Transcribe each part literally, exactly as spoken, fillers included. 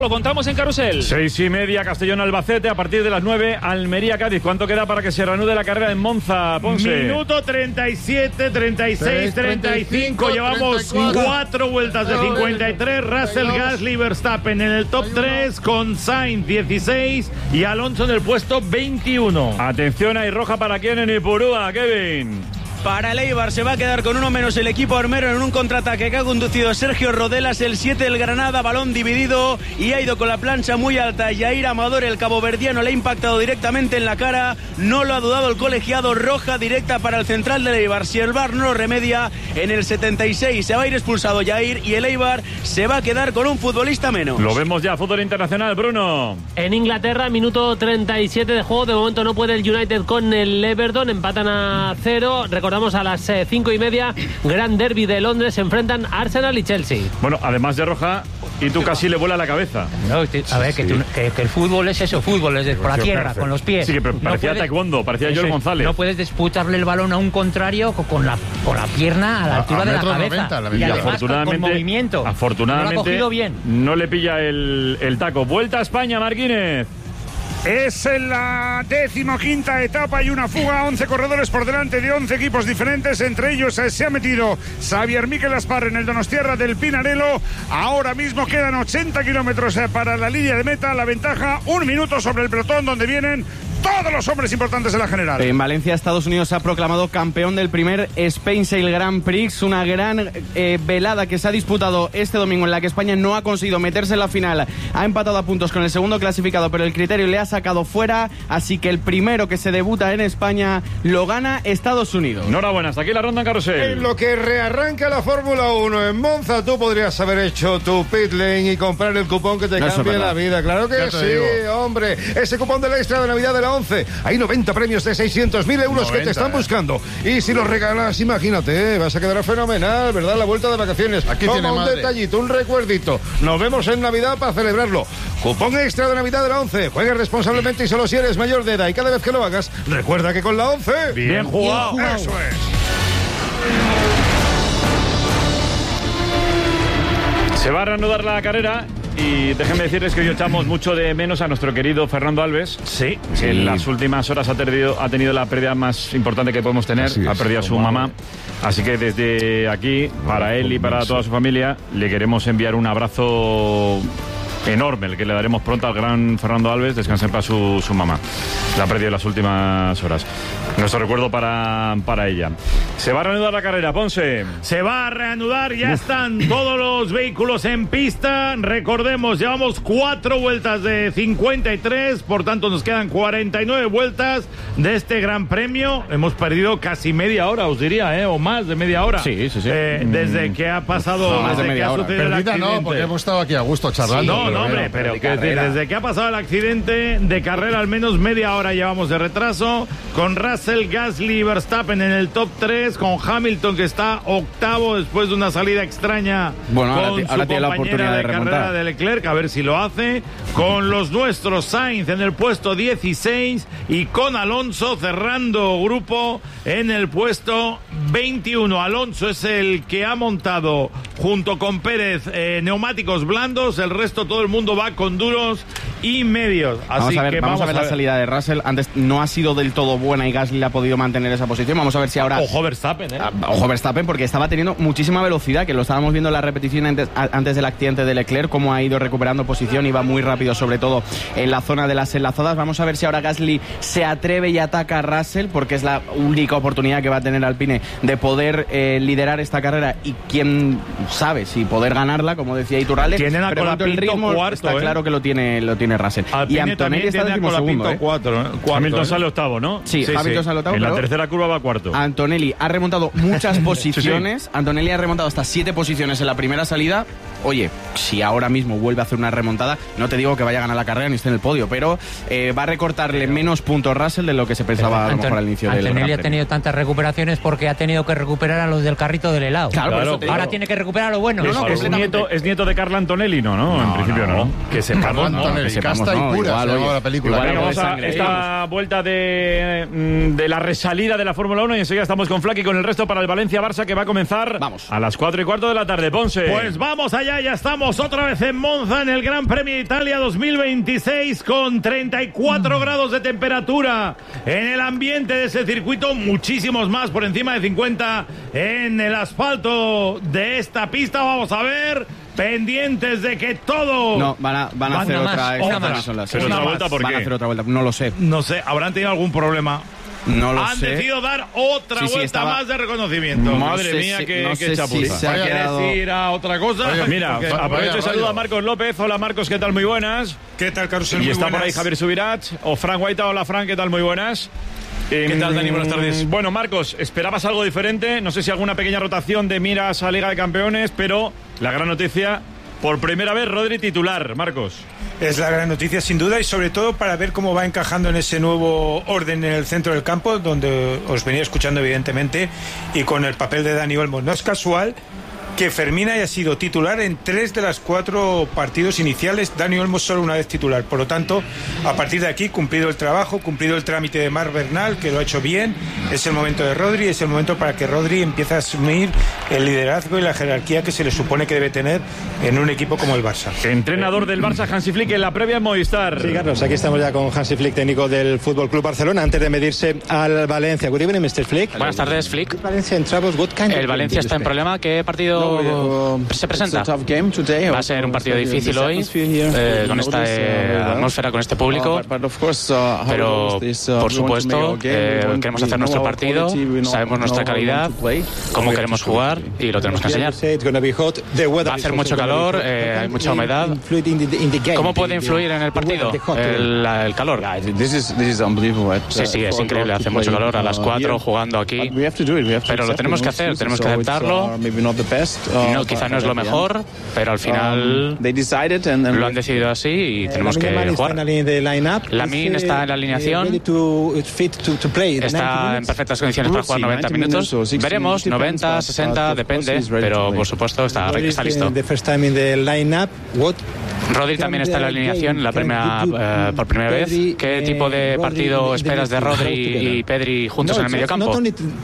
Lo contamos en Carrusel. Seis y media, Castellón-Albacete, a partir de las nueve, Almería-Cádiz. ¿Cuánto queda para que se reanude la carrera en Monza, Ponce? Minuto treinta y siete, treinta y seis, treinta y cinco. Llevamos treinta y cuatro. cuatro vueltas de cincuenta y tres. Russell, Gasly, Verstappen en el top tres, con Sainz dieciséis y Alonso en el puesto veintiuno. Atención, hay roja para quién en Ipurúa, Kevin. Para el Eibar se va a quedar con uno menos el equipo armero en un contraataque que ha conducido Sergio Rodelas, el siete del Granada, balón dividido y ha ido con la plancha muy alta. Jair Amador, el caboverdiano, le ha impactado directamente en la cara, no lo ha dudado el colegiado, roja directa para el central del Eibar. Si el V A R no lo remedia, en el setenta y seis se va a ir expulsado Jair y el Eibar se va a quedar con un futbolista menos. Lo vemos ya, fútbol internacional, Bruno. En Inglaterra, minuto treinta y siete de juego, de momento no puede el United con el Everton, empatan a cero. Recordamos a las eh, cinco y media, gran derbi de Londres, se enfrentan Arsenal y Chelsea. Bueno, además de roja, y tú casi le vuela la cabeza. No, a ver, Sí. que, tú- que- que el fútbol es eso, fútbol es de- por la Sí, tierra, perfecto. con los pies. Sí, que pero No parecía puedes- taekwondo, parecía eso Joel es, González. No puedes disputarle el balón a un contrario con, con la, con la pierna a la A- altura a de la metro cabeza. noventa, la y medida. además con, con afortunadamente, movimiento. afortunadamente No lo ha cogido bien. no le pilla el, el taco. Vuelta a España, Marquínez. Es en la decimoquinta etapa y una fuga, once corredores por delante de once equipos diferentes, entre ellos eh, se ha metido Xavier Miquel Aspar en el Donostiarra del Pinarello. Ahora mismo quedan ochenta kilómetros eh, para la línea de meta, la ventaja un minuto sobre el pelotón donde vienen todos los hombres importantes de la general. En Valencia, Estados Unidos se ha proclamado campeón del primer Spain Sail Grand Prix, una gran eh, velada que se ha disputado este domingo en la que España no ha conseguido meterse en la final, ha empatado a puntos con el segundo clasificado, pero el criterio le ha sacado fuera, así que el primero que se debuta en España lo gana Estados Unidos. Enhorabuena, hasta aquí la ronda en Carrusel. En lo que rearranca la Fórmula uno en Monza, tú podrías haber hecho tu pit lane y comprar el cupón que te No, eso cambie es verdad. la vida. Claro que Ya te sí, digo. hombre. Ese cupón de la extra de Navidad de la once. Hay noventa premios de seiscientos mil euros que te noventa, están eh. buscando. Y si los regalas, imagínate, eh, vas a quedar fenomenal, ¿verdad? La vuelta de vacaciones. Aquí Toma tiene un madre. detallito, un recuerdito. Nos vemos en Navidad para celebrarlo. Cupón extra de Navidad de la once. Juegue responsablemente y solo si eres mayor de edad. Y cada vez que lo hagas, recuerda que con la once... Bien jugado. Eso es. Se va a reanudar la carrera y déjenme decirles que hoy echamos mucho de menos a nuestro querido Fernando Alves. Sí. Que en las últimas horas ha, perdido, ha tenido la pérdida más importante que podemos tener. Así es. Ha perdido a su mamá. Así que desde aquí, para él y para toda su familia, le queremos enviar un abrazo enorme, el que le daremos pronto al gran Fernando Alves. Descansen para su, su mamá. La ha perdido en las últimas horas. Nuestro recuerdo para, para ella. Se va a reanudar la carrera, Ponce. Se va a reanudar, ya están todos los vehículos en pista. Recordemos, llevamos cuatro vueltas de cincuenta y tres, por tanto nos quedan cuarenta y nueve vueltas de este gran premio. Hemos perdido casi media hora, os diría, ¿eh? O más de media hora. Sí, sí, sí. Eh, desde que ha pasado, No, más de desde que media ha hora. sucedido el Perdida accidente. no, porque hemos estado aquí a gusto charlando. No, no, hombre, bueno, pero de quiero decir, carrera. desde que ha pasado el accidente de carrera, al menos media hora llevamos de retraso, con Russell, Gasly y Verstappen en el top tres, con Hamilton que está octavo después de una salida extraña Bueno, ahora con ti- ahora su tiene la compañera oportunidad de de carrera remontar. de Leclerc, a ver si lo hace, con los nuestros Sainz en el puesto dieciséis y con Alonso cerrando grupo en el puesto veintiuno. Alonso es el que ha montado junto con Pérez eh, neumáticos blandos, el resto todo el mundo va con duros y medios. Así Vamos a ver, que vamos a ver la salida de Russell. Antes no ha sido del todo buena y Gasly ha podido mantener esa posición. Vamos a ver si ahora... Ojo Verstappen, ¿eh? Ah, Ojo Verstappen, porque estaba teniendo muchísima velocidad, que lo estábamos viendo en la repetición antes, a- antes del accidente de Leclerc, cómo ha ido recuperando posición, iba muy rápido, sobre todo en la zona de las enlazadas. Vamos a ver si ahora Gasly se atreve y ataca a Russell, porque es la única oportunidad que va a tener Alpine de poder eh, liderar esta carrera y quién sabe si poder ganarla, como decía Iturralde. Tienen a Pero de momento el Colapinto ritmo cuarto, está ¿eh? claro que lo tiene, lo tiene Russell. Alpine y Antonelli también está tiene a decimosegundo, Colapinto ¿eh? cuatro, ¿eh? Cuarto, Hamilton ¿eh? sale octavo, ¿no? Sí, Hamilton sale octavo, En la pero- tercera curva va cuarto. Antonelli ha remontado muchas posiciones. Antonelli ha remontado hasta siete posiciones en la primera salida. Oye, si ahora mismo vuelve a hacer una remontada, no te digo que vaya a ganar la carrera ni esté en el podio, pero eh, va a recortarle menos puntos Russell de lo que se pensaba a lo mejor al inicio del Antonelli Gran ha Premio. tenido tantas recuperaciones porque ha tenido que recuperar a los del carrito del helado. Claro, por Claro, eso te digo. Ahora tiene que recuperar a lo bueno. No, no, es, completamente. nieto, es nieto de Carla Antonelli, ¿no? ¿no? En principio no. Que sepamos, no. Antonelli. Que Casta y pura, igual, se oye, llamaba la película. igual Venga, algo de vamos a sangre. esta vuelta de, mm, de la resalida de la Fórmula uno y enseguida estamos con Flaky y con el resto para el Valencia-Barça que va a comenzar Vamos. a las cuatro y cuarto de la tarde. Ponce. Pues vamos allá, ya estamos otra vez en Monza en el Gran Premio de Italia dos mil veintiséis con treinta y cuatro grados de temperatura en el ambiente de ese circuito, muchísimos más por encima de cincuenta en el asfalto de esta pista. Vamos a ver, pendientes de que todo... No, van a, van a Van hacer a más, otra, otra esta más. son las- Pero Una otra más. vuelta, ¿por Van a qué? hacer otra vuelta, no lo sé. No sé, habrán tenido algún problema. No lo Han sé. decidido dar otra Sí, sí, vuelta estaba- más de reconocimiento. No Madre sé mía, si- qué, no qué sé si chapuza. se ha ¿Quieres quedado- ir a otra cosa? Oye, Mira, Porque- aprovecho y vaya, saludo vaya. a Marcos López. Hola Marcos, ¿qué tal? Muy buenas. ¿Qué tal, Carlos? Y Muy está por buenas. ahí Javier Subirach o Fran Guaita. Hola Fran, ¿qué tal? Muy buenas. ¿Qué tal, Dani? Buenas tardes. Bueno, Marcos, esperabas algo diferente. No sé si alguna pequeña rotación de miras a Liga de Campeones, pero la gran noticia, por primera vez Rodri titular, Marcos. Es la gran noticia, sin duda, y sobre todo para ver cómo va encajando en ese nuevo orden en el centro del campo, donde os venía escuchando, evidentemente, y con el papel de Dani Olmo. No es casual que Fermín haya sido titular en tres de las cuatro partidos iniciales, Dani Olmo solo una vez titular. Por lo tanto, a partir de aquí, cumplido el trabajo, cumplido el trámite de Marc Bernal, que lo ha hecho bien, es el momento de Rodri, es el momento para que Rodri empiece a asumir el liderazgo y la jerarquía que se le supone que debe tener en un equipo como el Barça. Entrenador del Barça, Hansi Flick, en la previa en Movistar. Sí, Carlos, aquí estamos ya con Hansi Flick, técnico del Fútbol Club Barcelona, antes de medirse al Valencia. Good evening, mister Flick. Buenas tardes, Flick. Valencia in trouble. What kind of El Valencia está en problema. ¿Qué partido se presenta? Va a ser un partido difícil hoy, eh, con esta eh, atmósfera, con este público. Pero, por supuesto, eh, queremos hacer nuestro partido, sabemos nuestra calidad, cómo queremos jugar y lo tenemos que enseñar. Va a hacer mucho calor, eh, hay mucha humedad. ¿Cómo puede influir en el partido el, el calor? Sí, sí, es increíble, hace mucho calor a las cuatro jugando aquí, pero lo tenemos que hacer, tenemos que aceptarlo. No, quizá no es lo mejor, pero al final lo han decidido así y tenemos que jugar. Lamine está en la alineación, está en perfectas condiciones para jugar noventa minutos. Veremos, noventa, sesenta, depende, pero por supuesto está, está listo. Rodri también está en la alineación la primera, eh, por primera vez. ¿Qué tipo de partido esperas de Rodri y Pedri juntos en el medio campo?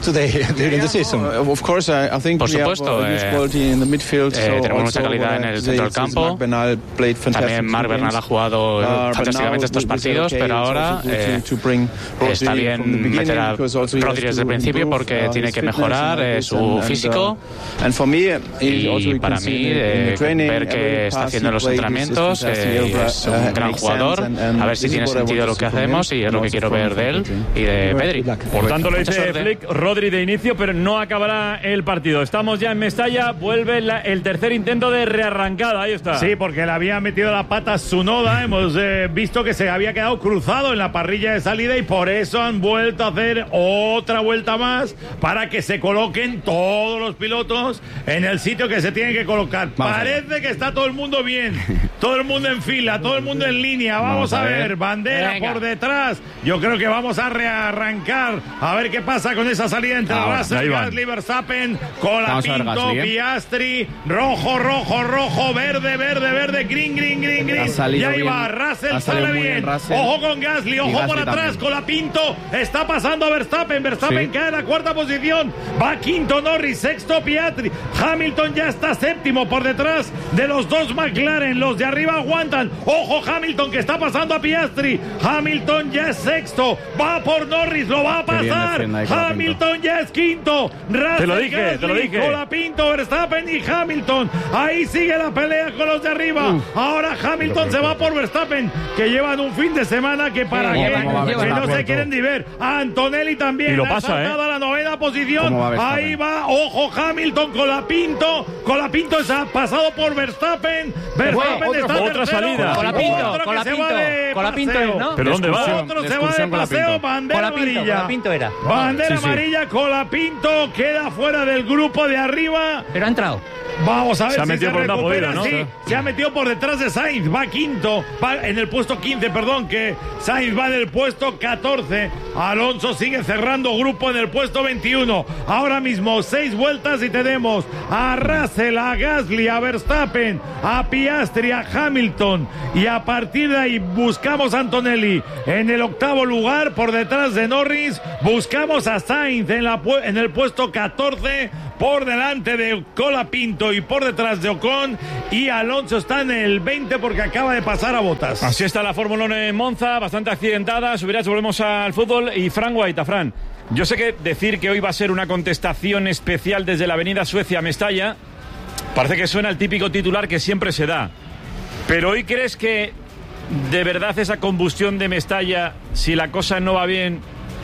Por supuesto, eh, eh, tenemos mucha calidad en el centro del campo. También Marc Bernal ha jugado fantásticamente estos partidos, pero ahora eh, está bien meter a Rodri desde el principio porque tiene que mejorar eh, su físico. Y para mí, eh, ver qué está haciendo en los entrenamientos, eh, es un gran jugador. A ver si tiene sentido lo que hacemos y es lo que quiero ver de él y de Pedri. Por tanto, le Mucha dice suerte. Flick, Rodri de inicio, pero no acabará el partido. Estamos ya en Mestalla, vuelve la- el tercer intento de rearrancada. Ahí está. Sí, porque le había metido la pata a Tsunoda. Hemos eh, visto que se había quedado cruzado en la parrilla de salida y por eso han vuelto a hacer otra vuelta más para que se coloquen todos los pilotos en el sitio que se tienen que colocar. Vamos Parece que está todo el mundo bien, todo el mundo en fila, todo el mundo en línea. Vamos, Vamos a a ver, ver. bandera Venga. por detrás. Yo creo que vamos a rearrancar a ver qué pasa con esa salida entre Ahora, Russell, ahí van. Gasly, Verstappen, Vamos a ver Colapinto, Gasly, ¿eh? Piastri, rojo, rojo, rojo, verde, verde, verde, green, green, green, green. Ha salido Y ahí bien. va, Russell Ha salido sale muy bien. bien Russell. Ojo con Gasly, ojo Gasly por atrás, también. Colapinto. Está pasando a Verstappen. Verstappen Sí. cae en la cuarta posición. Va quinto Norris, sexto Piastri. Hamilton ya está séptimo por detrás de los dos McLaren. Los de arriba aguantan. Ojo Hamilton que está pasando a Piastri. Hamilton ya es sexto. Va por Norris, lo va a Qué bien pasar. defiende ahí Colapinto. Hamilton ya es quinto. Russell, Te lo dije, Gasly, te lo dije. Colapinto, Verstappen y Hamilton. Ahí sigue la pelea con los de arriba. Ahora Hamilton se va por Verstappen, que llevan un fin de semana que para Sí, qué, ¿cómo va que no Verstappen? se quieren ni ver. Antonelli también Y lo ha pasa, saltado ¿eh? a la novena posición. ¿Cómo va Verstappen? Ahí va, ojo Hamilton, Colapinto. Colapinto se ha pasado por Verstappen. Verstappen Otra- está otra tercero. salida. Colapinto, Otro que se Colapinto, va de Colapinto es, ¿no? ¿Pero dónde va? Otro se va de paseo, bandera Colapinto, amarilla. Colapinto era. Bandera Sí, sí. amarilla, Colapinto queda fuera del grupo de arriba. Pero ha entrado. Vamos a ver Se ha si metido se por donde ha recupera. podido, ¿no? Sí, se ha metido por detrás de Sainz, va quinto, va en el puesto quince, perdón, que Sainz va en el puesto catorce. Alonso sigue cerrando grupo en el puesto veintiuno. Ahora mismo seis vueltas y tenemos a Russell, a Gasly, a Verstappen, a Piastri, a Hamilton, y a partir de ahí buscamos a Antonelli en el octavo lugar por detrás de Norris. Buscamos a Sainz en, la, pu- en el puesto catorce por delante de Colapinto y por detrás de Ocon, y Alonso está en el veinte porque acaba de pasar a Bottas. Así está la Fórmula uno en Monza, bastante accidentada. Subirás, volvemos al fútbol. Y Fran Guaita, Fran, yo sé que decir que hoy va a ser una contestación especial desde la avenida Suecia a Mestalla parece que suena el típico titular que siempre se da. Pero hoy, ¿crees que de verdad esa combustión de Mestalla, si la cosa no va bien,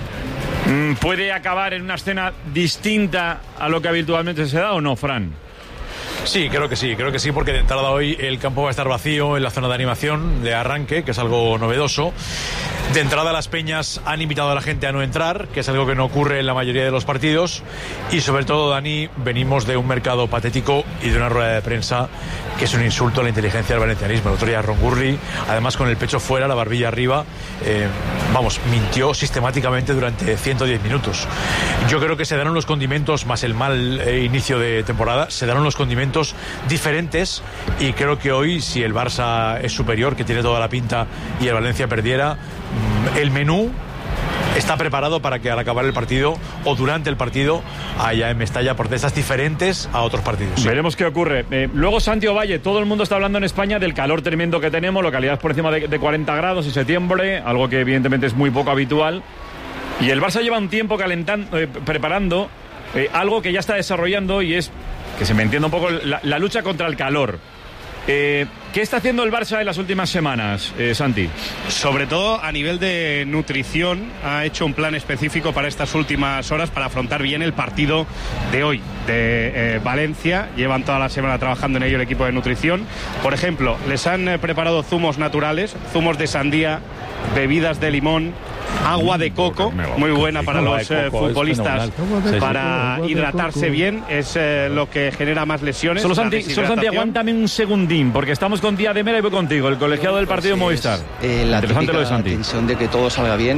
puede acabar en una escena distinta a lo que habitualmente se da o no, Fran? Sí, creo que sí, creo que sí, porque de entrada hoy el campo va a estar vacío en la zona de animación, de arranque, que es algo novedoso. De entrada las peñas han invitado a la gente a no entrar, que es algo que no ocurre en la mayoría de los partidos. Y sobre todo, Dani, venimos de un mercado patético y de una rueda de prensa que es un insulto a la inteligencia del valencianismo. El otro día Ron Gurri, además con el pecho fuera, la barbilla arriba, eh, vamos, mintió sistemáticamente durante ciento diez minutos. Yo creo que se darán los condimentos, más el mal eh, inicio de temporada, se darán los condimentos diferentes, y creo que hoy, si el Barça es superior, que tiene toda la pinta, y el Valencia perdiera, el menú está preparado para que al acabar el partido o durante el partido haya en Mestalla protestas diferentes a otros partidos. Sí. Veremos qué ocurre. Eh, luego, Santiago Valle, todo el mundo está hablando en España del calor tremendo que tenemos, localidades por encima de, de cuarenta grados en septiembre, algo que evidentemente es muy poco habitual. Y el Barça lleva un tiempo calentando, eh, preparando eh, algo que ya está desarrollando, y es, que se me entienda un poco, la, la lucha contra el calor. Eh, ¿Qué está haciendo el Barça en las últimas semanas, eh, Santi? Sobre todo a nivel de nutrición, ha hecho un plan específico para estas últimas horas para afrontar bien el partido de hoy, de eh, Valencia. Llevan toda la semana trabajando en ello el equipo de nutrición. Por ejemplo, les han eh, preparado zumos naturales, zumos de sandía, bebidas de limón, agua de coco, muy buena para los eh, futbolistas, para hidratarse bien, es eh, lo que genera más lesiones. Solo Santi, solo Santi, aguántame un segundín, porque estamos con Díaz de Mera y voy contigo, el colegiado del partido Movistar. Eh, la Interesante lo de Santi. tensión de que todo salga bien,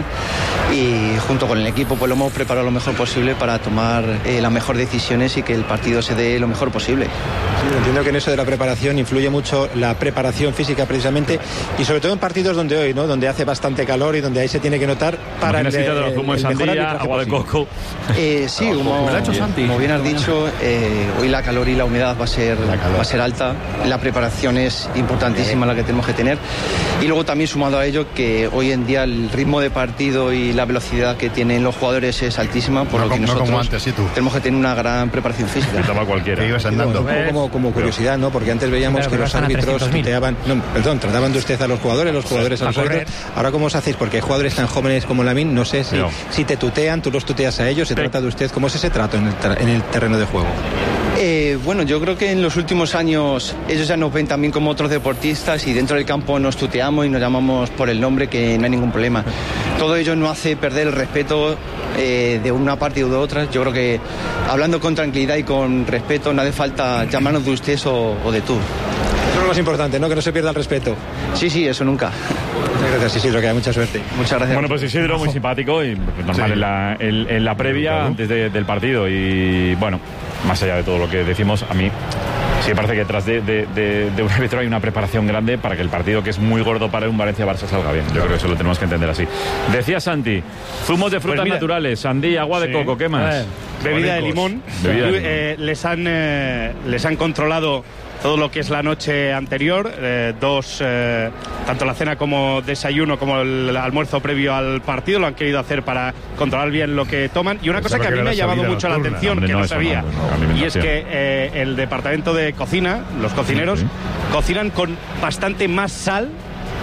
y junto con el equipo pues lo hemos preparado lo mejor posible para tomar eh, las mejores decisiones y que el partido se dé lo mejor posible. Sí, entiendo que en eso de la preparación influye mucho la preparación física precisamente, y sobre todo en partidos donde hoy, ¿no?, donde hace bastante calor y donde ahí se tiene que notar para el, el, de zumo de sandía, agua de coco. Eh, sí, como, como bien has dicho, eh, hoy la calor y la humedad va a ser va a ser alta. La preparación es importantísima, la que tenemos que tener, y luego también sumado a ello que hoy en día el ritmo de partido y la velocidad que tienen los jugadores es altísima, por no, lo que no nosotros como antes, ¿sí, tú? tenemos que tener una gran preparación física. Cualquiera. Que ibas andando. Un poco como, como curiosidad, ¿no? Porque antes veíamos Claro, que pero los están a árbitros trescientos mil. tuteaban, no, perdón, trataban de usted a los jugadores, los jugadores a los árbitros. Ahora, ¿cómo os hacéis? Porque hay jugadores tan jóvenes como Lamine, no sé si, no. si te tutean, tú los tuteas a ellos, se sí. trata de usted. ¿Cómo es ese trato en el, ter en el terreno de juego? Eh, bueno, yo creo que en los últimos años ellos ya nos ven también como otros deportistas, y dentro del campo nos tuteamos y nos llamamos por el nombre, que no hay ningún problema. Todo ello no hace perder el respeto eh, de una parte u de otra. Yo creo que hablando con tranquilidad y con respeto, no hace falta llamarnos de usted o, o de tú. Eso es lo más importante, ¿no? Que no se pierda el respeto. Sí, sí, eso nunca. Muchas gracias, Isidro, que haya mucha suerte. Muchas gracias. Bueno, pues Isidro, muy simpático y pues, normal sí. en, la, en, en la previa, claro, antes de, del partido. Y bueno, más allá de todo lo que decimos, a mí sí me parece que detrás de, de, de, de un árbitro hay una preparación grande para que el partido, que es muy gordo para un Valencia-Barça, salga bien. Yo creo que eso lo tenemos que entender así. Decía Santi, zumos de frutas pues mira, naturales, sandía, agua sí. de coco, ¿qué más? Bebida de limón. Bebida de limón. Eh, les, han, eh, les han controlado todo lo que es la noche anterior, eh, dos, eh, tanto la cena como desayuno como el almuerzo previo al partido, lo han querido hacer para controlar bien lo que toman. Y una cosa que a mí me ha llamado mucho la atención, Hombre, que no, no sabía, no, no, y es que eh, el departamento de cocina, los cocineros, sí, sí. cocinan con bastante más sal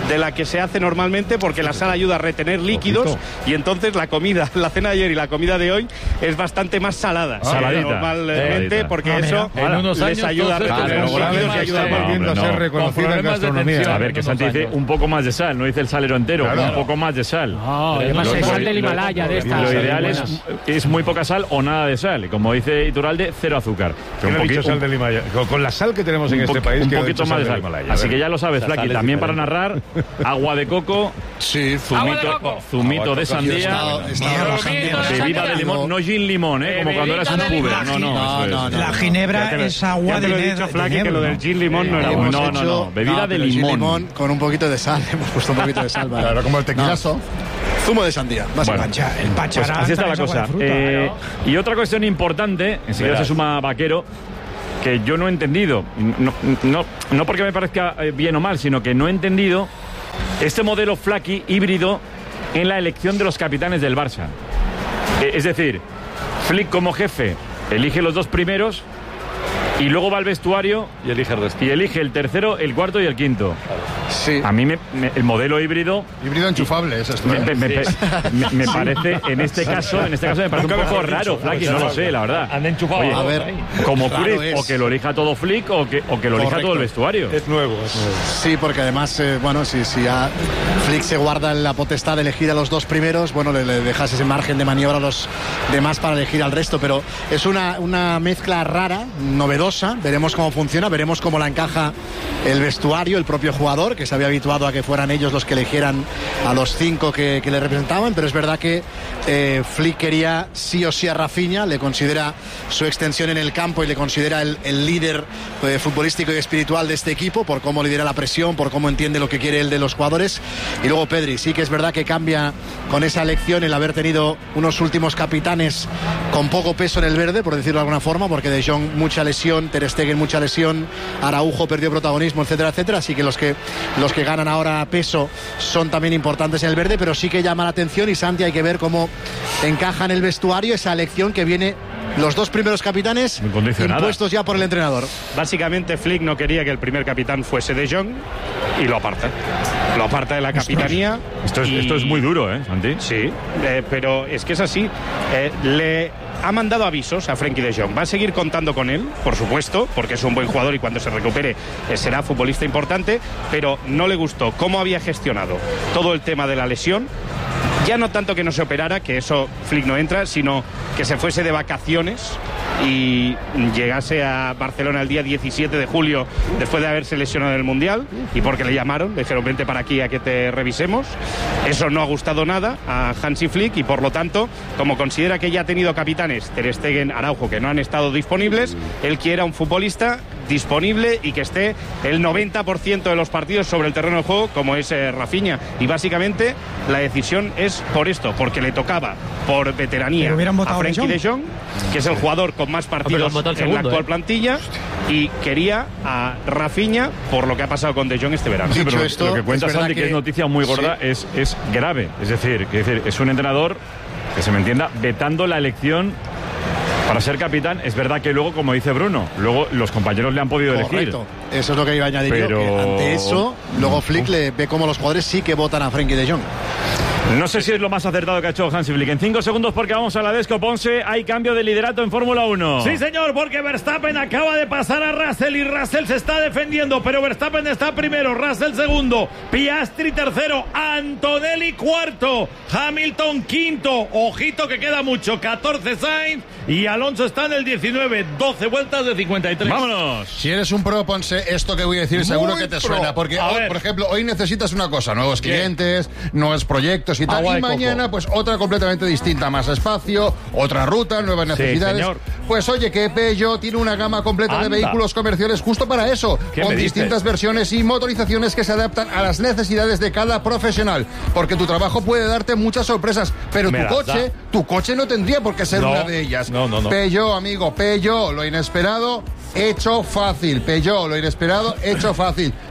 de la que se hace normalmente, porque la sal ayuda a retener líquidos y entonces la comida, la cena de ayer y la comida de hoy es bastante más salada. Ah, saladita. Normalmente, eh, porque ah, eso en unos les años, ayuda entonces, a retener claro, líquidos y ayuda a volviendo a ser reconocida en gastronomía. A ver, que Santi dice un poco más de sal, no dice el salero entero, claro. un poco más de sal. No, además es sal del Himalaya de esta. Lo ideal es, es muy poca sal o nada de sal. Como dice Iturralde, cero azúcar. Que un poquito sal del Himalaya. Con, con la sal que tenemos en este país, un que poquito más de sal. Himalaya, así que ya lo sabes, Flaki. También para narrar, agua de coco, sí, zumito, zumito de sandía, bebida de limón, no gin limón, ¿eh? Como cuando eras un puber. No, no, la ginebra es agua de dicho, Flaki, que lo del gin limón no era bueno. No, no, no, bebida de limón. Con un poquito de sal, hemos puesto un poquito de sal. Claro, como el tequilazo. Zumo de sandía. Bueno, el pacharán. Pues así está la cosa. Fruta, eh, ¿no? Y otra cuestión importante, enseguida se suma Vaquero, que yo no he entendido, no, no, no porque me parezca bien o mal, sino que no he entendido este modelo Flaki híbrido en la elección de los capitanes del Barça. Eh, es decir, Flick como jefe elige los dos primeros y luego va al vestuario y elige el resto. Y elige el tercero, el cuarto y el quinto. Sí. A mí me, me, el modelo híbrido... Híbrido enchufable, es esto. Me, me, me, me, me parece, en este caso, en este caso me parece un poco raro, Flaki, no lo sé, la verdad. Han enchufado. Oye, a ver, como Cruyff, es. o que lo elija todo Flick o que, o que lo elija Correcto. todo el vestuario. Es nuevo, es nuevo. Sí, porque además, eh, bueno, si, si a Flick se guarda la potestad de elegir a los dos primeros, bueno, le, le dejas ese margen de maniobra a los demás para elegir al resto, pero es una, una mezcla rara, novedosa, veremos cómo funciona, veremos cómo la encaja el vestuario, el propio jugador, que se había habituado a que fueran ellos los que eligieran a los cinco que, que le representaban, pero es verdad que eh, Flick quería sí o sí a Rafinha, le considera su extensión en el campo y le considera el, el líder eh, futbolístico y espiritual de este equipo, por cómo lidera la presión, por cómo entiende lo que quiere él de los jugadores. Y luego Pedri, sí que es verdad que cambia con esa elección el haber tenido unos últimos capitanes con poco peso en el verde, por decirlo de alguna forma, porque De Jong mucha lesión, Ter Stegen mucha lesión, Araujo perdió protagonismo, etcétera, etcétera, así que los que los que ganan ahora peso son también importantes en el verde, pero sí que llama la atención, y Santi, hay que ver cómo encaja en el vestuario esa elección que viene, los dos primeros capitanes impuestos ya por el entrenador. Básicamente Flick no quería que el primer capitán fuese De Jong y lo aparta. Lo aparta de la capitanía. Esto es, y... esto es muy duro, ¿eh, Santi? Sí, eh, pero es que es así. Eh, le ha mandado avisos a Frenkie de Jong. Va a seguir contando con él, por supuesto, porque es un buen jugador y cuando se recupere eh, será futbolista importante, pero no le gustó cómo había gestionado todo el tema de la lesión. Ya no tanto que no se operara, que eso Flick no entra, sino que se fuese de vacaciones y llegase a Barcelona el día diecisiete de julio después de haberse lesionado en el Mundial, y porque le llamaron, le dijeron vente para aquí a que te revisemos. Eso no ha gustado nada a Hansi Flick y por lo tanto, como considera que ya ha tenido capitanes, Ter Stegen, Araujo, que no han estado disponibles, él quiere a un futbolista disponible y que esté el noventa por ciento de los partidos sobre el terreno de juego, como es eh, Rafinha, y básicamente la decisión es por esto, porque le tocaba por veteranía a Frenkie de Jong, que es el jugador con más partidos en segundo, la actual eh. plantilla, y quería a Rafinha por lo que ha pasado con De Jong este verano. Sí, pero esto, lo que cuenta Santi, que... que es noticia muy gorda, sí. es, es grave, es decir, que es decir, es un entrenador, que se me entienda, vetando la elección para ser capitán. Es verdad que luego, como dice Bruno, luego los compañeros le han podido Correcto. elegir. Eso es lo que iba a añadir pero... yo, que ante eso, luego Flick le ve como los jugadores sí que votan a Frenkie de Jong. No sé si es lo más acertado que ha hecho Hansi Flick. En cinco segundos, porque vamos a la Desco Ponce, hay cambio de liderato en Fórmula uno. Sí, señor, porque Verstappen acaba de pasar a Russell y Russell se está defendiendo, pero Verstappen está primero, Russell segundo, Piastri tercero, Antonelli cuarto, Hamilton quinto, ojito que queda mucho, catorce Sainz y Alonso está en el diecinueve, doce vueltas de cincuenta y tres. ¡Vámonos! Si eres un pro, Ponce, esto que voy a decir Muy seguro que te pro. suena, porque hoy, por ejemplo, hoy necesitas una cosa, nuevos ¿Qué? clientes, nuevos proyectos y tal, Agua y mañana pues otra completamente distinta, más espacio, otra ruta, nuevas necesidades. Sí, pues oye, que Peugeot tiene una gama completa Anda. de vehículos comerciales justo para eso, con distintas dices? versiones y motorizaciones que se adaptan a las necesidades de cada profesional, porque tu trabajo puede darte muchas sorpresas, pero Me tu coche, da. tu coche no tendría por qué ser no, una de ellas. No, no, no. Peugeot, amigo, Peugeot, lo inesperado hecho fácil. Peugeot, lo inesperado hecho fácil.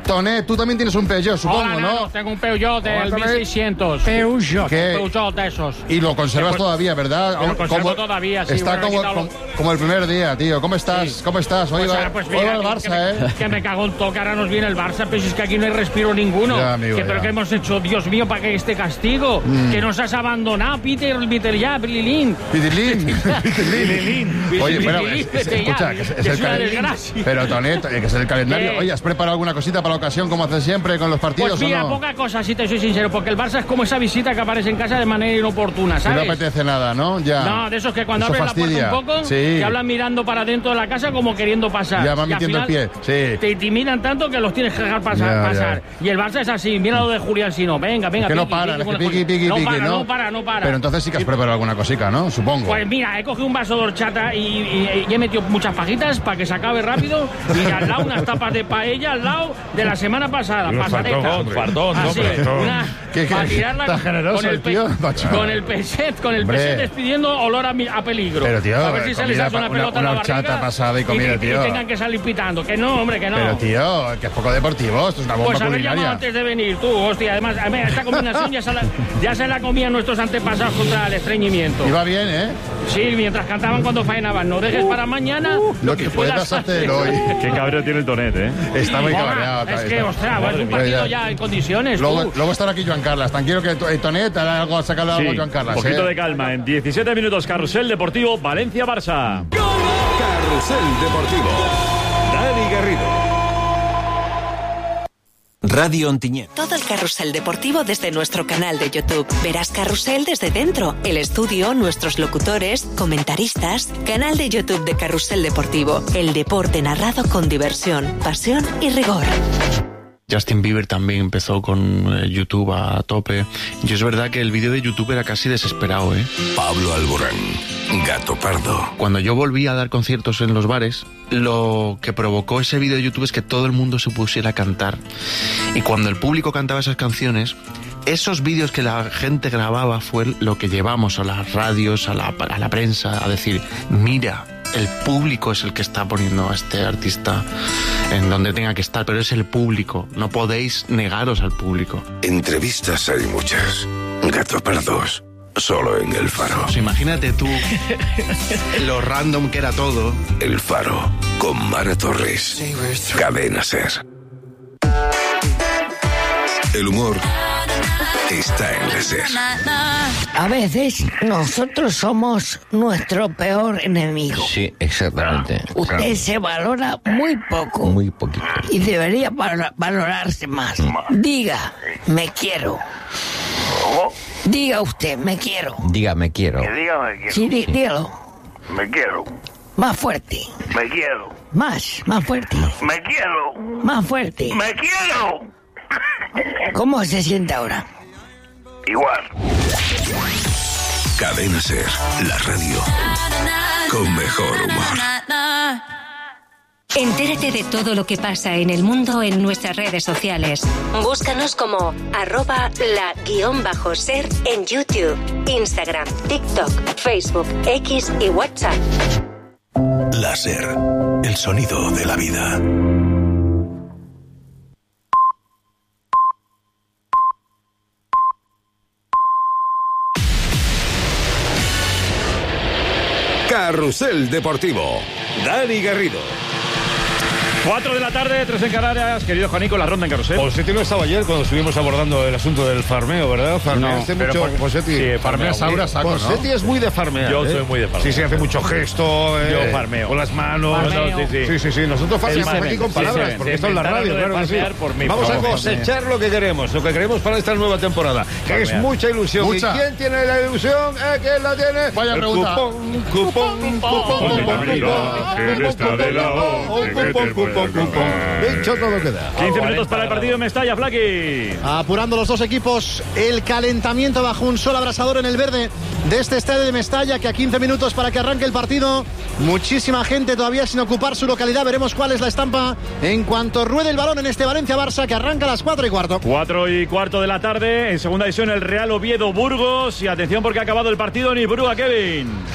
Tonet, tú también tienes un Peugeot, supongo, Hola, ¿no? no, tengo un Peugeot del Hola, mil seiscientos. Peugeot. ¿Qué? Peugeot de esos. Y lo conservas Pues, todavía, ¿verdad? Lo conservo Como- todavía, sí. Está bueno, como, he quitado como, lo- como el primer día, tío. ¿Cómo estás? ¿Cómo estás? Hoy Pues, va, ah, pues hoy mira, va el que- Barça, que, me, ¿eh? que me cago en todo, que ahora nos viene el Barça, pero si es que aquí no hay respiro ninguno. Ya, amigo, que, pero ya. que hemos hecho, Dios mío, para que este castigo, Mm. que nos has abandonado, Peter, Peter ya, Pililín. Pitilín. Pitilín. Oye, bueno, es- es- Vete ya, escucha, que es, es que el es una calendario. desgracia. Pero, Tonet, eh, que es el calendario. ¿Qué? Oye, ¿has preparado alguna cosita para la ocasión, como haces siempre con los partidos Pues mira, o no? poca cosa, si te soy sincero, porque el Barça es como esa visita que aparece en casa de manera inoportuna, Que no ¿sabes? apetece nada, ¿no? Ya. No, de esos que cuando Eso abren fastidia. la puerta un poco, Sí. te hablan mirando para dentro de la casa como queriendo pasar. Ya van Y al metiendo el final pie, sí. Te intimidan tanto que los tienes que dejar pasar. Ya, ya. pasar. Y el Barça es así, mira lo de Julián Sino, venga, venga. Es que no piqui, paran, piqui es que con piqui, el- piqui, no piqui, para, ¿no? no para, no para. Pero entonces sí que has preparado alguna cosica, ¿no? Supongo. Pues mira, he cogido un vaso de horchata y, y- y he metido muchas fajitas para que se acabe rápido. Y al lado unas tapas de paella al lado de la semana pasada. Un Pasadeta. fartón, un fartón, Así, hombre. una, ¿Qué, qué? para tirarla Está con- generoso con el, el tío, pe- macho. con el peset, con el Hombre. peset despidiendo olor a, mi- a peligro. Pero, tío, a ver si se les comida hace una pa- pelota una- en una la barriga horchata pasada y comida, y, tío. y tengan que salir pitando. Que no, hombre, que no. Pero, tío, que es poco deportivo. Esto es una bomba Pues haber llamado culinaria. antes de venir, tú, hostia. Además, a ver, esta combinación ya se, la, ya se la comían nuestros antepasados contra el estreñimiento. Iba bien, ¿eh? Sí, mientras cantaban cuando faenaban. No dejes para mañana Lo que puedas hacer hoy. Qué cabreo tiene el Tonet, ¿eh? Está muy Buah, cabreado. Es que, está- ostras, es un Madre partido mía. ya en condiciones. Luego, tú. luego estará aquí Joan Carlas. Tranquilo que eh, Tonet hará algo a sacarle algo Sí, a Joan Carlas. un poquito ¿eh? de calma. En diecisiete minutos, Carrusel Deportivo, Valencia-Barça. Carrusel Deportivo. Dani Garrido. Radio Ontinyent. Todo el carrusel deportivo desde nuestro canal de YouTube. Verás Carrusel desde dentro, el estudio, nuestros locutores, comentaristas. Canal de YouTube de Carrusel Deportivo. El deporte narrado con diversión, pasión y rigor. Justin Bieber también empezó con eh, YouTube a tope. Y es verdad que el vídeo de YouTube era casi desesperado, ¿eh? Pablo Alborán. Gato Pardo. Cuando yo volví a dar conciertos en los bares, lo que provocó ese vídeo de YouTube es que todo el mundo se pusiera a cantar. Y cuando el público cantaba esas canciones, esos vídeos que la gente grababa fue lo que llevamos a las radios, a la, a la prensa, a decir, mira, el público es el que está poniendo a este artista en donde tenga que estar, pero es el público, no podéis negaros al público. Entrevistas hay muchas. Gato Pardos. Solo en El Faro. Pues imagínate tú lo random que era todo. El Faro. Con Mara Torres. Cadena Ser. El humor está en la Ser. A veces nosotros somos nuestro peor enemigo. Sí, exactamente. Usted Claro. se valora muy poco Muy poquito. y debería valor- valorarse más. Diga, me quiero. Diga usted, me quiero. Diga, me quiero. Sí, dí- dígalo. Me quiero, Más fuerte. me quiero, Más, más fuerte. me quiero, Más fuerte. me quiero. ¿Cómo se siente ahora? Igual. Cadena Ser. La radio. Con mejor humor. Entérate de todo lo que pasa en el mundo en nuestras redes sociales. Búscanos como arroba la guión bajo ser en YouTube, Instagram, TikTok, Facebook, X y WhatsApp. La Ser. El sonido de la vida. Carrusel Deportivo. Dani Garrido. Cuatro de la tarde, tres en Canarias. Querido Juanico, la ronda en Carrusel. Posetti no estaba ayer cuando estuvimos abordando el asunto del farmeo, ¿verdad? Farmeo No, este pero mucho. por- Posetti. sí, farmea Saura saco, ¿no? Posetti es muy de farmear. Yo ¿eh? soy muy de farmeo. Sí, sí, hace mucho gesto. Yo eh, farmeo. Con las manos. Farmeo. sí, sí. sí, sí, sí. Nosotros farmeamos se aquí ven, con sí se palabras, ven. porque Se esto es la inventaron radio, lo de claro que sí. farmear por mí, Vamos por a favor. cosechar lo que queremos, lo que queremos para esta nueva temporada. Que es Farmear. mucha ilusión. Mucha. ¿Y quién tiene la ilusión? ¿Eh? ¿Quién la tiene? Vaya El pregunta. Cupón, cupón, cupón, Dicho todo queda. quince minutos para el partido en Mestalla, Flaqui. Apurando los dos equipos el calentamiento bajo un sol abrasador en el verde de este estadio de Mestalla, que a quince minutos para que arranque el partido. Muchísima gente todavía sin ocupar su localidad. Veremos cuál es la estampa en cuanto ruede el balón en este Valencia-Barça, que arranca a las cuatro y cuarto. Cuatro y cuarto de la tarde. En segunda división, el Real Oviedo Burgos. Y atención porque ha acabado el partido en Ipurúa, Kevin.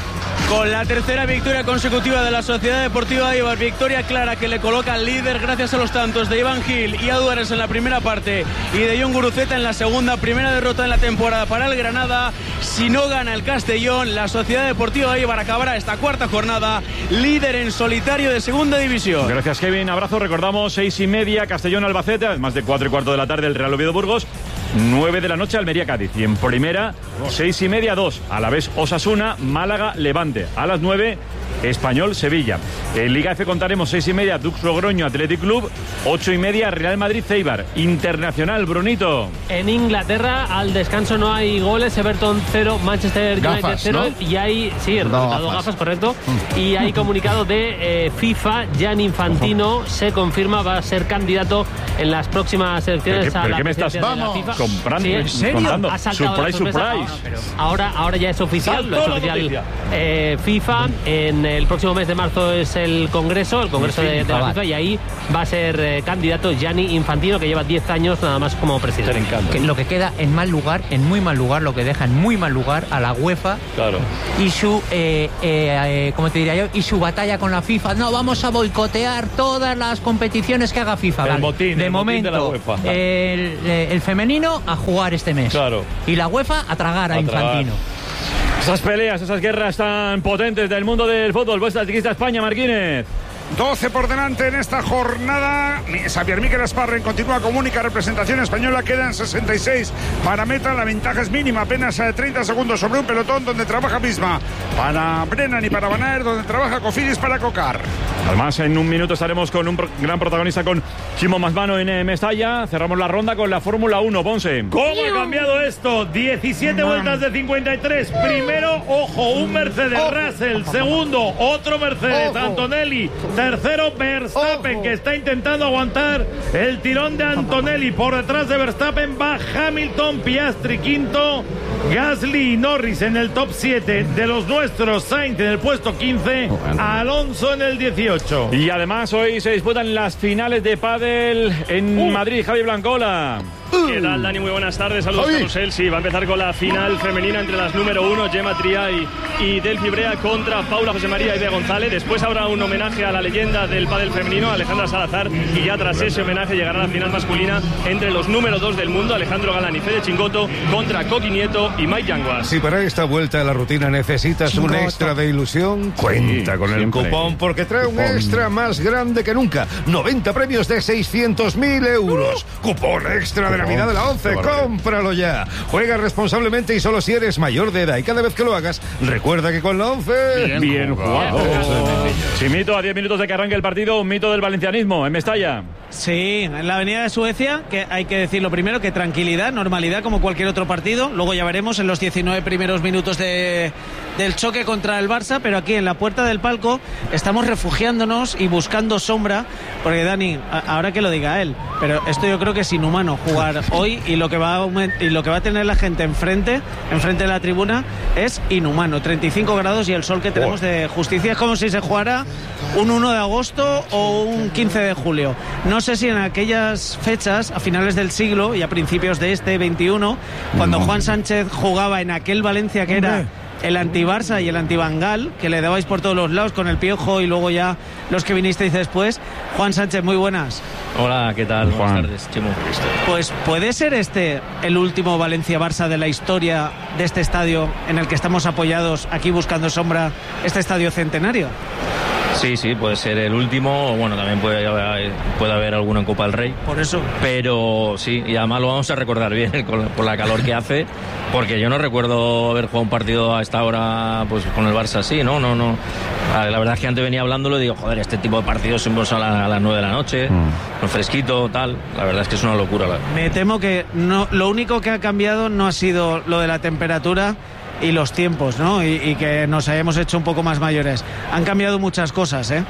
Con la tercera victoria consecutiva de la Sociedad Deportiva Eibar, victoria clara que le coloca al líder gracias a los tantos de Iván Gil y Aduares en la primera parte y de Jon Guruceta en la segunda. Primera derrota en la temporada para el Granada. Si no gana el Castellón, la Sociedad Deportiva Eibar acabará esta cuarta jornada líder en solitario de segunda división. Gracias, Kevin. Abrazo. Recordamos seis y media Castellón Albacete, además de cuatro y cuarto de la tarde el Real Oviedo Burgos. nueve de la noche Almería Cádiz. Y en primera, seis y media dos. A la vez Osasuna, Málaga, Levante. A las nueve, Español Sevilla. En Liga F contaremos seis y media Dux Logroño Athletic Club. Ocho y media Real Madrid Eibar. Internacional, Brunito. En Inglaterra al descanso no hay goles. Everton cero, Manchester United Gafas, cero. ¿no? Y hay, sí, el No, resultado gafas. gafas, correcto. Y hay comunicado de eh, FIFA. Gianni Infantino se confirma, va a ser candidato en las próximas elecciones ¿Pero a qué- la qué me estás presidencia de la FIFA. comprando? Sí, ¿En serio? Contando. Ha saltado la Surprise, sorpresa. surprise. Pero Ahora, ahora ya es oficial, Saltó lo es la oficial. noticia. Eh, FIFA, en el próximo mes de marzo es el Congreso, el Congreso de, de la Vale. FIFA, y ahí va a ser eh, candidato Gianni Infantino, que lleva diez años nada más como presidente. Que lo que queda en mal lugar, en muy mal lugar, lo que deja en muy mal lugar a la UEFA Claro. y su, eh, eh, eh, ¿cómo te diría yo? Y su batalla con la FIFA. No, vamos a boicotear todas las competiciones que haga FIFA. El Vale. motín, de el motín momento, de la UEFA. el, eh, el femenino a jugar este mes. Claro. Y la UEFA a tragar a, A Infantino. Esas peleas, esas guerras tan potentes del mundo del fútbol. Vuestra chiquista España, Marquínez. doce por delante en esta jornada. Xavier Miquel Asparren continúa con única representación española. Quedan sesenta y seis para meta. La ventaja es mínima, apenas eh, treinta segundos sobre un pelotón donde trabaja Bisma para Brennan y para Van Aert, donde trabaja Cofidis para Cocar. Además, en un minuto estaremos con un pro- gran protagonista, con Chimo Masmano en eh, Mestalla. Cerramos la ronda con la Fórmula uno, Ponce. ¿Cómo ha cambiado esto? diecisiete vueltas de cincuenta y tres. Primero, ojo, un Mercedes Russell. Segundo, otro Mercedes Antonelli. Tercero, Verstappen, que está intentando aguantar el tirón de Antonelli. Por detrás de Verstappen va Hamilton, Piastri quinto, Gasly y Norris en el top siete de los nuestros. Sainz en el puesto quince, Alonso en el dieciocho. Y además hoy se disputan las finales de pádel en Uh. Madrid. Javi Blancola. ¿Qué tal, Dani? Muy buenas tardes. Saludos, Javi. Carrusel. Sí, va a empezar con la final femenina entre las número uno, Gemma Triay y Delphi Brea, contra Paula José María y Bea González. Después habrá un homenaje a la leyenda del pádel femenino, Alejandra Salazar, y ya tras ese homenaje llegará la final masculina entre los número dos del mundo, Alejandro Galán y Fede Chingoto, contra Coqui Nieto y Mike Yanguas. Si para esta vuelta a la rutina necesitas un Chingoto. extra de ilusión, cuenta con el siempre. cupón, porque trae un Cupón. extra más grande que nunca. noventa premios de seiscientos mil euros. Cupón extra de Cupón. Navidad de la once. Qué barbaridad. Cómpralo ya. Juega responsablemente y solo si eres mayor de edad. Y cada vez que lo hagas, recuerda que con la once... Bien jugado. Chimito, a diez minutos de que arranque el partido, un mito del valencianismo en Mestalla. Sí, en la Avenida de Suecia, que hay que decirlo primero, que tranquilidad, normalidad como cualquier otro partido. Luego ya veremos en los diecinueve primeros minutos de, del choque contra el Barça, pero aquí en la puerta del palco estamos refugiándonos y buscando sombra, porque Dani, a- ahora que lo diga él, pero esto yo creo que es inhumano jugar hoy, y lo que va a aument- y lo que va a tener la gente enfrente, enfrente de la tribuna, es inhumano. treinta y cinco grados y el sol que tenemos de Justicia es como si se jugara un uno de agosto o un quince de julio. No sé si en aquellas fechas, a finales del siglo y a principios de este veintiuno, cuando Juan Sánchez jugaba en aquel Valencia que era el anti-Barça y el anti-Bangal, que le dabais por todos los lados con el Piojo y luego ya los que vinisteis después. Juan Sánchez, muy buenas. Hola, ¿qué tal? Juan. Buenas tardes, Chimo. Pues ¿puede ser este el último Valencia-Barça de la historia de este estadio en el que estamos apoyados aquí buscando sombra, este estadio centenario? Sí, sí, puede ser el último, o bueno, también puede haber, puede haber alguno en Copa del Rey. Por eso. Pero sí, y además lo vamos a recordar bien con- por la calor que hace, porque yo no recuerdo haber jugado un partido a esta hora pues con el Barça así, ¿no? no, no. Ah, La verdad es que antes venía hablándolo y digo, joder, este tipo de partidos siempre son a, la- a las nueve de la noche, con fresquito, tal. La verdad es que es una locura. La... Me temo que no, lo único que ha cambiado no ha sido lo de la temperatura y los tiempos, ¿no? Y, y que nos hayamos hecho un poco más mayores. Han cambiado muchas cosas, ¿eh?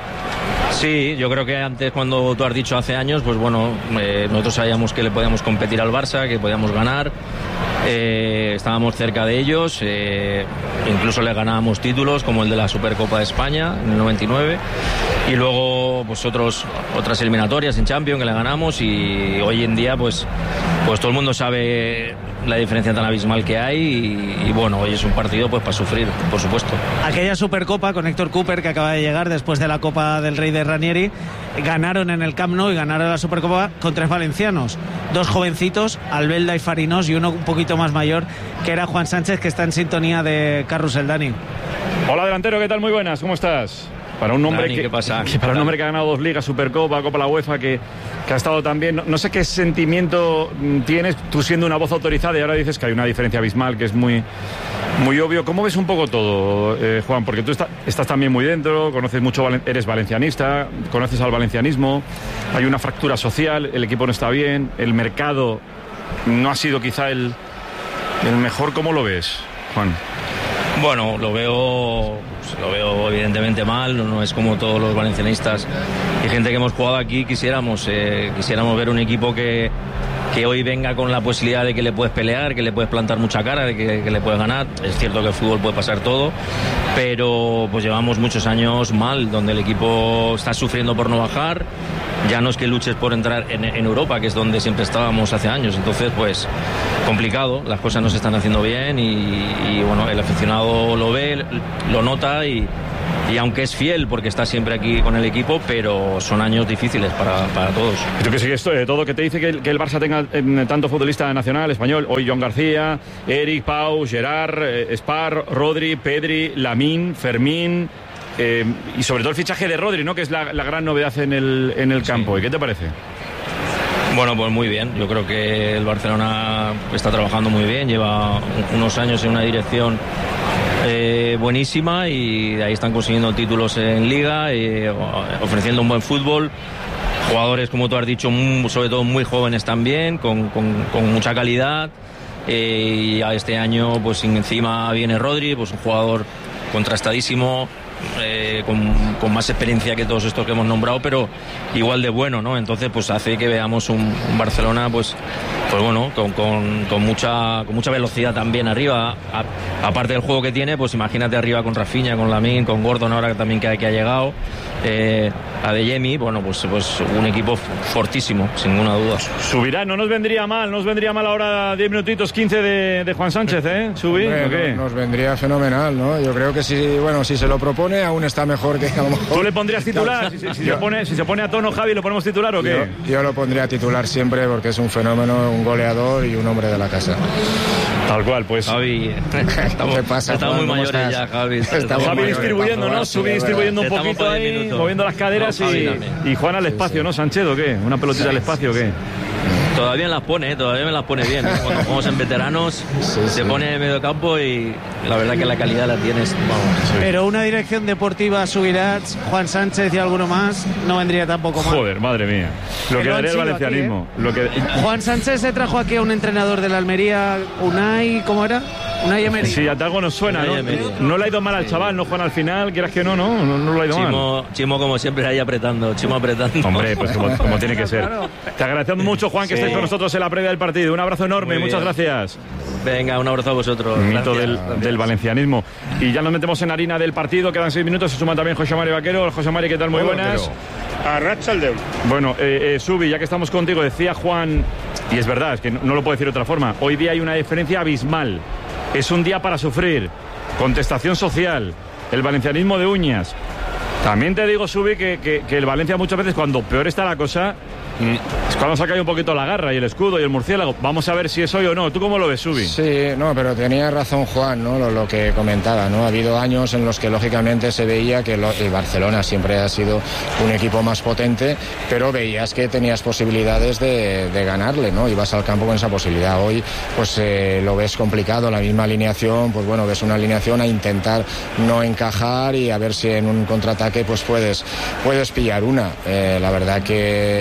Sí, yo creo que antes, cuando tú has dicho hace años, pues bueno, eh, nosotros sabíamos que le podíamos competir al Barça, que podíamos ganar, eh, estábamos cerca de ellos, eh, incluso le ganábamos títulos como el de la Supercopa de España en el noventa y nueve. y luego pues otros otras eliminatorias en Champions que le ganamos, y hoy en día pues pues todo el mundo sabe la diferencia tan abismal que hay, y, y bueno, hoy es un partido pues para sufrir, por supuesto. Aquella Supercopa con Héctor Cooper, que acaba de llegar después de la Copa del Rey de Ranieri, ganaron en el Camp Nou y ganaron la Supercopa con tres valencianos, dos jovencitos, Albelda y Farinós, y uno un poquito más mayor, que era Juan Sánchez, que está en sintonía de Carrusel. Dani. Hola, delantero, ¿qué tal? Muy buenas, ¿cómo estás? Para un hombre Dani, que, ¿qué pasa? que para un hombre que ha ganado dos ligas, Supercopa, Copa de la UEFA, que, que ha estado también, no, no sé qué sentimiento tienes tú siendo una voz autorizada, y ahora dices que hay una diferencia abismal que es muy, muy obvio. ¿Cómo ves un poco todo, eh, Juan? Porque tú está, estás también muy dentro, conoces mucho, eres valencianista, conoces al valencianismo, hay una fractura social, el equipo no está bien, el mercado no ha sido quizá el, el mejor. ¿Cómo lo ves, Juan? Bueno, lo veo, lo veo evidentemente mal, no es como todos los valencianistas y gente que hemos jugado aquí quisiéramos, eh, quisiéramos ver un equipo que, que hoy venga con la posibilidad de que le puedes pelear, que le puedes plantar mucha cara, de que, que le puedes ganar. Es cierto que el fútbol puede pasar todo, pero pues llevamos muchos años mal, donde el equipo está sufriendo por no bajar. Ya no es que luches por entrar en, en Europa, que es donde siempre estábamos hace años. Entonces, pues, complicado. Las cosas no se están haciendo bien y, y bueno, el aficionado lo ve, lo nota y, y aunque es fiel porque está siempre aquí con el equipo, pero son años difíciles para, para todos. ¿Y tú qué sigues eh, todo? ¿Qué te dice que el, que el Barça tenga en, tanto futbolista nacional, español? Hoy Joan García, Eric, Pau, Gerard, eh, Spar, Rodri, Pedri, Lamine, Fermín... Eh, y sobre todo el fichaje de Rodri, ¿no? Que es la, la gran novedad en el, en el campo. Sí. ¿Y qué te parece? Bueno, pues muy bien. Yo creo que el Barcelona está trabajando muy bien. Lleva unos años en una dirección eh, buenísima y de ahí están consiguiendo títulos en Liga, eh, ofreciendo un buen fútbol. Jugadores, como tú has dicho, muy, sobre todo muy jóvenes también, con, con, con mucha calidad. Eh, y a este año, pues encima viene Rodri, pues un jugador contrastadísimo. Eh, con, con más experiencia que todos estos que hemos nombrado, pero igual de bueno, ¿no? Entonces pues hace que veamos un, un Barcelona pues, pues bueno, con, con, con mucha con mucha velocidad también arriba. A, aparte del juego que tiene, pues imagínate arriba con Rafinha, con Lamine, con Gordon ahora también que, que ha llegado, eh, a Adeyemi, bueno, pues, pues un equipo fortísimo, sin ninguna duda. Subirá, no nos vendría mal, no nos vendría mal ahora diez minutitos, quince de, de Juan Sánchez, ¿eh? Subir, ¿o qué? Nos vendría fenomenal, ¿no? Yo creo que si, bueno, si se lo propone aún está mejor que a lo mejor. ¿Tú le pondrías titular? Si, si, si, se pone, si se pone a tono Javi, ¿lo ponemos titular o qué? Yo, yo lo pondría titular siempre porque es un fenómeno, un goleador y un hombre de la casa. Tal cual, pues. Javi, estamos, ¿qué pasa, estamos Juan? muy mayores ¿Cómo ya, Javi. Estamos Javi distribuyendo, ¿no? Subí distribuyendo un poquito ahí, moviendo las caderas no, y, y Juan al espacio, sí, sí. ¿no? Sánchez, ¿o qué? ¿Una pelotita sí, al espacio o qué? Todavía las pone, ¿eh? Todavía me las pone bien. ¿eh? Cuando jugamos en veteranos, sí, se sí. pone en medio campo y la verdad que la calidad la tienes. Vamos. Sí. Pero una dirección deportiva, Subirats, Juan Sánchez y alguno más, no vendría tampoco mal. Joder, madre mía. Lo que, que daría el valencianismo. Aquí, ¿eh? Lo que... Juan Sánchez se trajo aquí a un entrenador de la Almería, Unai, ¿cómo era? Unai Emery. Sí, a algo nos suena, ¿no? No le ha ido mal al chaval, no Juan al final, quieras que no, no, no, no le ha ido Chimo, mal. Chimo como siempre ahí apretando, Chimo apretando. Hombre, pues como, como tiene que ser. Te agradecemos mucho, Juan, que sí. estés con nosotros en la previa del partido. Un abrazo enorme, muchas gracias. Venga, un abrazo a vosotros. Mito del, del valencianismo. Y ya nos metemos en harina del partido, quedan seis minutos, se suma también José Mari Vaquero. José Mari, ¿qué tal? Muy buenas. Arratsaldeon. Bueno, eh, eh, Subi, ya que estamos contigo, decía Juan, y es verdad, es que no, no lo puedo decir de otra forma, hoy día hay una diferencia abismal. Es un día para sufrir. Contestación social. El valencianismo de uñas. También te digo, Subi, que, que, que el Valencia muchas veces cuando peor está la cosa es cuando se ha caído un poquito la garra y el escudo y el murciélago. Vamos a ver si es hoy o no. ¿Tú cómo lo ves, Subi? Sí, no, pero tenía razón Juan, ¿no? Lo, lo que comentaba, ¿no? Ha habido años en los que lógicamente se veía que lo, el Barcelona siempre ha sido un equipo más potente, pero veías que tenías posibilidades de, de ganarle, ¿no? Ibas al campo con esa posibilidad. Hoy, pues eh, lo ves complicado, la misma alineación, pues bueno, ves una alineación a intentar no encajar y a ver si en un contraataque pues puedes, puedes pillar una. Eh, la verdad que es complicado.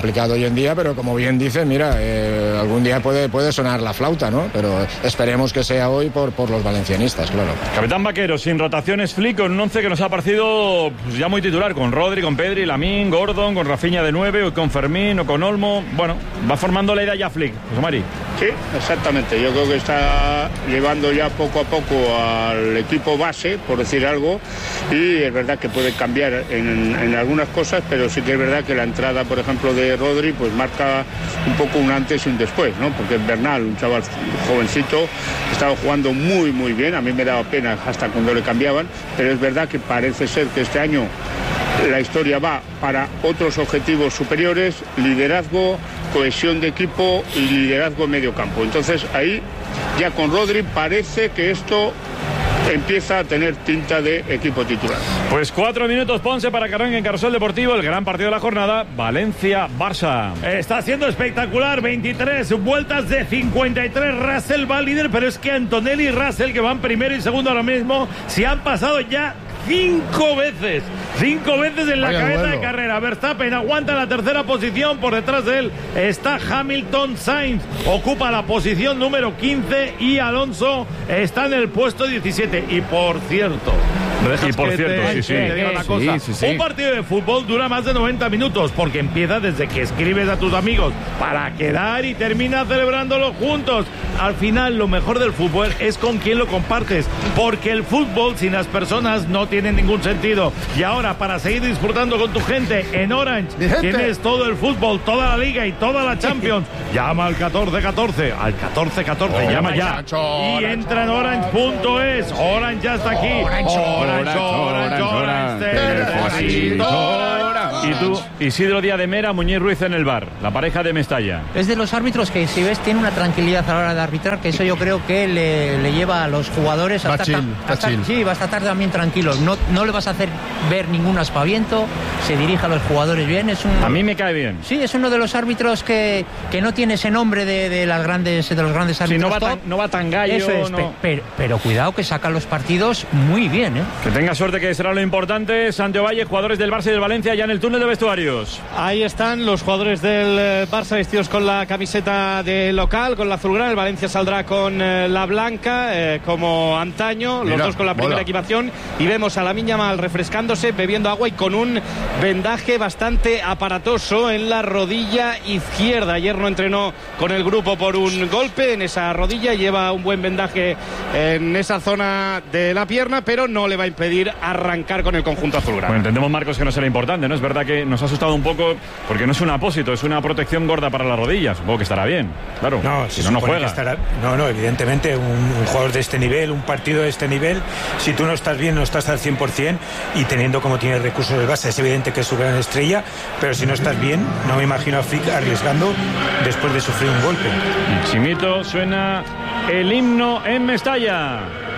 complicado hoy en día, pero como bien dice, mira, eh, algún día puede, puede sonar la flauta, ¿no? Pero esperemos que sea hoy por, por los valencianistas, claro. Capitán Vaquero, sin rotaciones, Flick con un once que nos ha parecido pues, ya muy titular, con Rodri, con Pedri, Lamine, Gordon, con Rafinha de nueve, o con Fermín, o con Olmo. Bueno, va formando la idea ya Flick, José Mari. Sí, exactamente. Yo creo que está llevando ya poco a poco al equipo base, por decir algo, y es verdad que puede cambiar en, en algunas cosas, pero sí que es verdad que la entrada, por ejemplo, de Rodri, pues marca un poco un antes y un después, ¿no? Porque Bernal, un chaval jovencito, estaba jugando muy, muy bien. A mí me daba pena hasta cuando le cambiaban, pero es verdad que parece ser que este año la historia va para otros objetivos superiores, liderazgo, cohesión de equipo y liderazgo en medio campo. Entonces ahí ya con Rodri parece que esto empieza a tener tinta de equipo titular. Pues cuatro minutos, Ponce, para que arranque en Carrusel Deportivo el gran partido de la jornada, Valencia-Barça. Está siendo espectacular, veintitrés vueltas de cincuenta y tres, Russell va líder, pero es que Antonelli y Russell, que van primero y segundo ahora mismo, se han pasado ya cinco veces, cinco veces en la Vaya cabeza duelo. de carrera. Verstappen aguanta la tercera posición, por detrás de él está Hamilton. Sainz ocupa la posición número quince y Alonso está en el puesto diecisiete. Y por cierto, ¿me dejas Y por que cierto, te, sí, sí. que te diga una Sí, cosa? sí, sí. Un partido de fútbol dura más de noventa minutos porque empieza desde que escribes a tus amigos para quedar y termina celebrándolo juntos. Al final, lo mejor del fútbol es con quien lo compartes, porque el fútbol sin las personas no tiene ningún sentido. Y ahora, para seguir disfrutando con tu gente en Orange, tienes todo el fútbol, toda la liga y toda la Champions. Llama al catorce catorce, al catorce catorce, Oh, llama ya. Nacho, Y Nacho, entra en orange punto es. Orange ya está aquí. Orange, Orange, Orange, Orange, te necesito. Y tú, Isidro Díaz de Mera, Muñiz Ruiz en el bar, la pareja de Mestalla. Es de los árbitros que, si ves, tiene una tranquilidad a la hora de arbitrar, que eso yo creo que le, le lleva a los jugadores a Va estar, chill, tan- va a estar- chill. sí, va a estar también tranquilos. No, no le vas a hacer ver ningún aspaviento, se dirige a los jugadores bien. Es un, A mí me cae bien. Sí, es uno de los árbitros que, que no tiene ese nombre de, de las grandes de los grandes Sí, árbitros. no va top. tan, no va tan gallo. Eso es, no. pe- pero, pero cuidado que saca los partidos muy bien, ¿eh? Que tenga suerte, que será lo importante. Santiago Valle, jugadores del Barça y del Valencia ya en el túnel de vestuarios. Ahí están los jugadores del eh, Barça vestidos con la camiseta de local, con la azulgrana. El Valencia saldrá con eh, la blanca, eh, como antaño, Mira, los dos con la primera mola. equipación. Y vemos a Lamine Yamal refrescándose, bebiendo agua y con un vendaje bastante aparatoso en la rodilla izquierda. Ayer no entrenó con el grupo por un golpe en esa rodilla, lleva un buen vendaje en esa zona de la pierna, pero no le va a impedir arrancar con el conjunto azulgrana. Bueno, entendemos, Marcos, que no será importante, ¿no? Es verdad que nos ha asustado un poco porque no es un apósito, es una protección gorda para las rodillas. Supongo que estará bien, claro. No, si se no, no supone que juega. estará- no, no, evidentemente, un, un jugador de este nivel, un partido de este nivel, si tú no estás bien, no estás al cien por ciento, y teniendo como tiene recursos el Barça, es evidente que es su gran estrella, pero si no estás bien, no me imagino a Flick arriesgando después de sufrir un golpe. Chimito, suena el himno en Mestalla.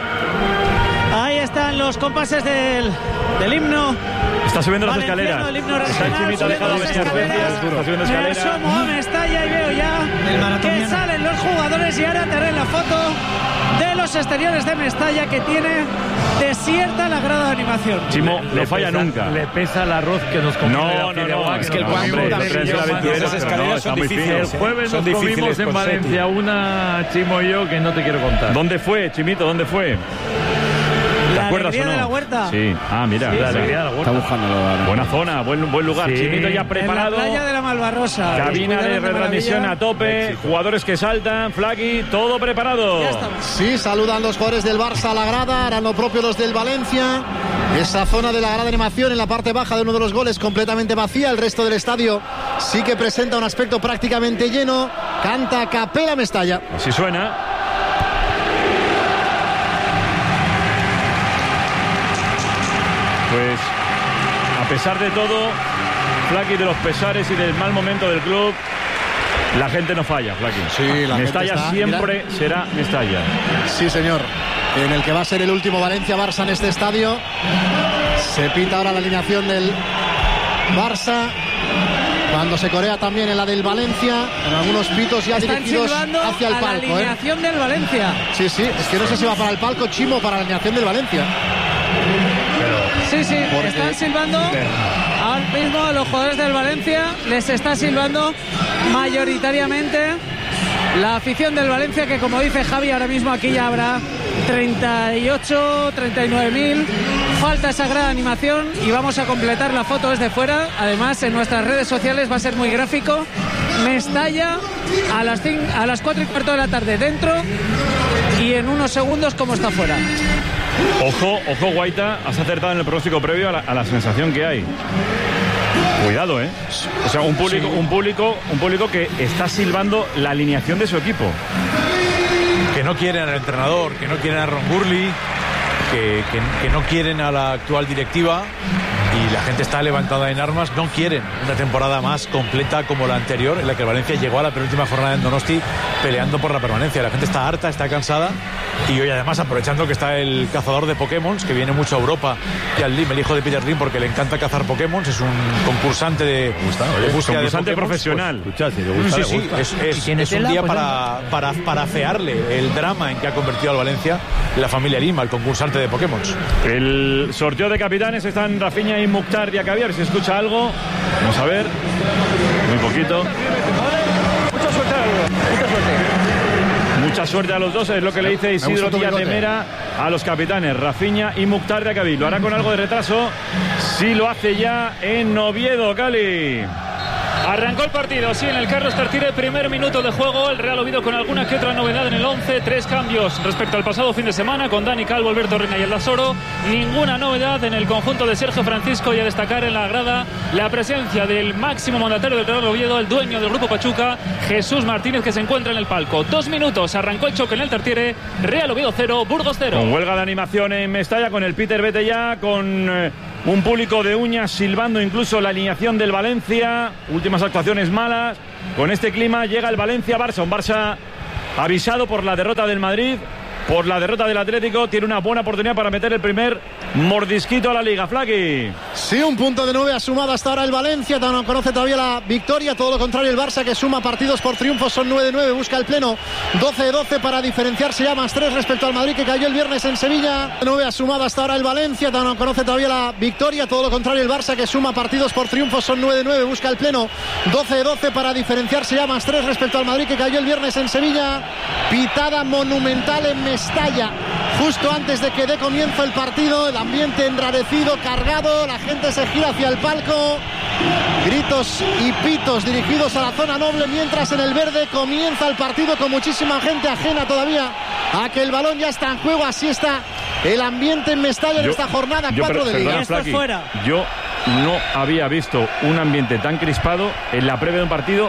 Ahí están los compases del, del himno. Está subiendo las Valenciano, escaleras. el himno Está el regional, Chimito alejado de las subiendo las turbulencias. escaleras. Está subiendo Me escaleras. asomo a Mestalla y veo ya que salen los jugadores, y ahora te haré la foto de los exteriores de Mestalla, que tiene desierta la grada de animación. Chimo Le no falla pesa- nunca. Le pesa el arroz que nos comimos. No, no, no, Es es que el no, Juan hombre, también no traes yo la más- aventurera, esas pero escaleras no, está son muy difíciles. fino. El jueves Son nos difíciles comimos en por Valencia Seti. una, Chimo y yo, que no te quiero contar. ¿Dónde fue, Chimito? ¿Dónde fue? ¿Te La acuerdas alegría o no? de la huerta. Sí. Ah, mira. Sí, La sí. alegría de la huerta. Buena zona, buen, buen lugar. Sí. Chimito ya En preparado. la playa de la Malvarrosa. Cabina de Cuidaron retransmisión maravilla. a tope. Jugadores que saltan. Flaggy, todo preparado. Ya estamos. Sí, saludan los jugadores del Barça a la grada, harán lo propio los del Valencia. Esa zona de la grada de animación en la parte baja de uno de los goles completamente vacía. El resto del estadio sí que presenta un aspecto prácticamente lleno. Canta a capela Mestalla. Así suena. Pues, a pesar de todo, Flaggy, de los pesares y del mal momento del club, la gente no falla, Flaggy. Sí, la Mestalla gente está- siempre mira. será Mestalla. Sí, señor. En el que va a ser el último Valencia-Barça en este estadio. Se pita ahora la alineación del Barça. Cuando se corea también en la del Valencia, en algunos pitos ya Están dirigidos silbando hacia el a la palco. ¿eh? alineación del Valencia. Sí, sí, es que no sé si va para el palco Chimo o para la alineación del Valencia. Sí, sí, Porque- están silbando ahora mismo a los jugadores del Valencia les está silbando mayoritariamente la afición del Valencia, que como dice Javi, ahora mismo aquí ya habrá treinta y ocho, treinta y nueve mil. Falta esa gran animación y vamos a completar la foto desde fuera. Además, en nuestras redes sociales va a ser muy gráfico. Mestalla a las, cinco, a las cuatro y cuarto de la tarde dentro y en unos segundos como está fuera. Ojo, ojo, Guaita, has acertado en el pronóstico previo a la, a la sensación que hay. Cuidado, ¿eh? O sea, un público, sí. un público, un público que está silbando la alineación de su equipo. Que no quieren al entrenador, que no quieren a Ron Gurley, que, que, que no quieren a la actual directiva. Y la gente está levantada en armas, no quieren una temporada más completa como la anterior, en la que el Valencia llegó a la penúltima jornada en Donosti peleando por la permanencia. La gente está harta, está cansada, y hoy además aprovechando que está el cazador de Pokémon, que viene mucho a Europa, y al Lim, el hijo de Peter Lim, porque le encanta cazar Pokémon, es un concursante de, gusta, de búsqueda concursante de profesional. Pues, sí, sí, sí, es, es, es un día para, para, para afearle el drama en que ha convertido al Valencia la familia Lim, al concursante de Pokémon. El sorteo de capitanes están Rafinha y Mukhtar Diakabi. A ver si escucha algo. Vamos a ver. Muy poquito. Mucha suerte, mucha suerte. Mucha suerte a los dos, es lo que le dice Isidro Díaz de Mera a los capitanes Rafinha y Mukhtar Diakabi. Lo hará con algo de retraso. Sí lo hace ya en Oviedo, Cali. Arrancó el partido, sí, en el Carlos Tartiere, primer minuto de juego, el Real Oviedo con alguna que otra novedad en el once, tres cambios respecto al pasado fin de semana, con Dani Calvo, Alberto Reina y el Dasoro, ninguna novedad en el conjunto de Sergio Francisco, y a destacar en la grada la presencia del máximo mandatario del Real Oviedo, el dueño del Grupo Pachuca, Jesús Martínez, que se encuentra en el palco. Dos minutos, arrancó el choque en el Tartiere, Real Oviedo cero, Burgos cero. Con huelga de animación en Mestalla, con el Peter Vete ya, con eh, un público de uñas silbando incluso la alineación del Valencia, últimas actuaciones malas. Con este clima llega el Valencia-Barça, un Barça avisado por la derrota del Madrid, por la derrota del Atlético. Tiene una buena oportunidad para meter el primer mordisquito a la Liga. Flaqui. Sí, un punto de nueve ha sumado hasta ahora el Valencia, no conoce todavía la victoria, todo lo contrario el Barça, que suma partidos por triunfos, son nueve de nueve, busca el pleno, doce de doce para diferenciarse ya, más tres respecto al Madrid, que cayó el viernes en Sevilla. nueve ha sumado hasta ahora el Valencia, no conoce todavía la victoria, todo lo contrario el Barça, que suma partidos por triunfos, son nueve de nueve, busca el pleno, doce de doce para diferenciarse ya, más tres respecto al Madrid, que cayó el viernes en Sevilla. Pitada monumental en Mestalla, justo antes de que dé comienzo el partido, el ambiente enrarecido, cargado, la gente se gira hacia el palco, gritos y pitos dirigidos a la zona noble, mientras en el verde comienza el partido con muchísima gente ajena todavía a que el balón ya está en juego. Así está el ambiente en Mestalla en yo, esta jornada cuatro de Liga. Flaqui, yo no había visto un ambiente tan crispado en la previa de un partido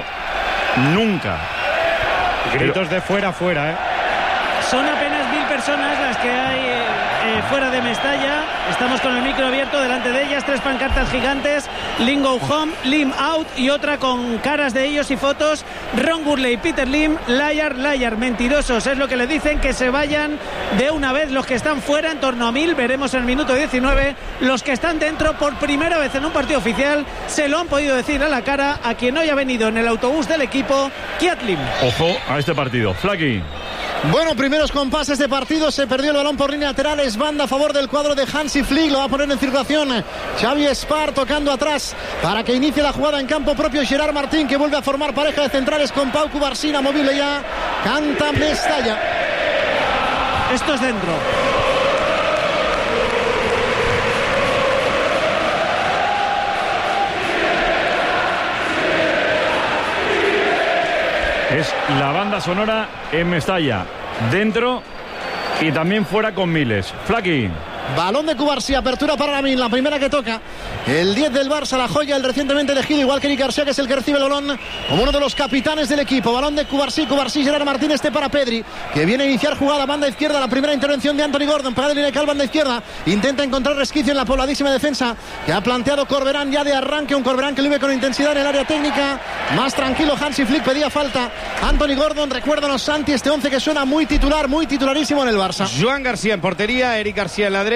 nunca. Gritos Pero... de fuera, fuera, ¿eh? Son apenas mil personas las que hay eh, eh, fuera de Mestalla. Estamos con el micro abierto delante de ellas, tres pancartas gigantes, Lim Go Home, Lim Out, y otra con caras de ellos y fotos, Ron Gurley, Peter Lim, Liar, Liar, mentirosos, es lo que le dicen, que se vayan de una vez los que están fuera, en torno a mil, veremos en el minuto diecinueve, los que están dentro por primera vez en un partido oficial, se lo han podido decir a la cara a quien hoy ha venido en el autobús del equipo, Kiat Lim. Ojo a este partido, Flaqui. Bueno, primeros compases de partido, se perdió el balón por línea lateral, es banda a favor del cuadro de Hansi Flick, lo va a poner en circulación Xavi Espar, tocando atrás para que inicie la jugada en campo propio Gerard Martín, que vuelve a formar pareja de centrales con Pau Cubarsí, movible ya, canta Mestalla. Esto es dentro. Es la banda sonora en Mestalla, dentro y también fuera con miles. Flaqui. Balón de Cubarsí, apertura para Lamin, la primera que toca el diez del Barça, la joya, el recientemente elegido, igual que Eric García, que es el que recibe el balón como uno de los capitanes del equipo. Balón de Cubarsí, Cubarsí, Gerard Martín, este para Pedri, que viene a iniciar jugada, banda izquierda, la primera intervención de Anthony Gordon, para de Cal, banda izquierda, intenta encontrar resquicio en la pobladísima defensa que ha planteado Corberán ya de arranque, un Corberán que vive con intensidad en el área técnica, más tranquilo Hansi Flick, pedía falta Anthony Gordon. Recuérdanos, Santi, este once que suena muy titular, muy titularísimo en el Barça. Joan García en portería, Eric García en la derecha,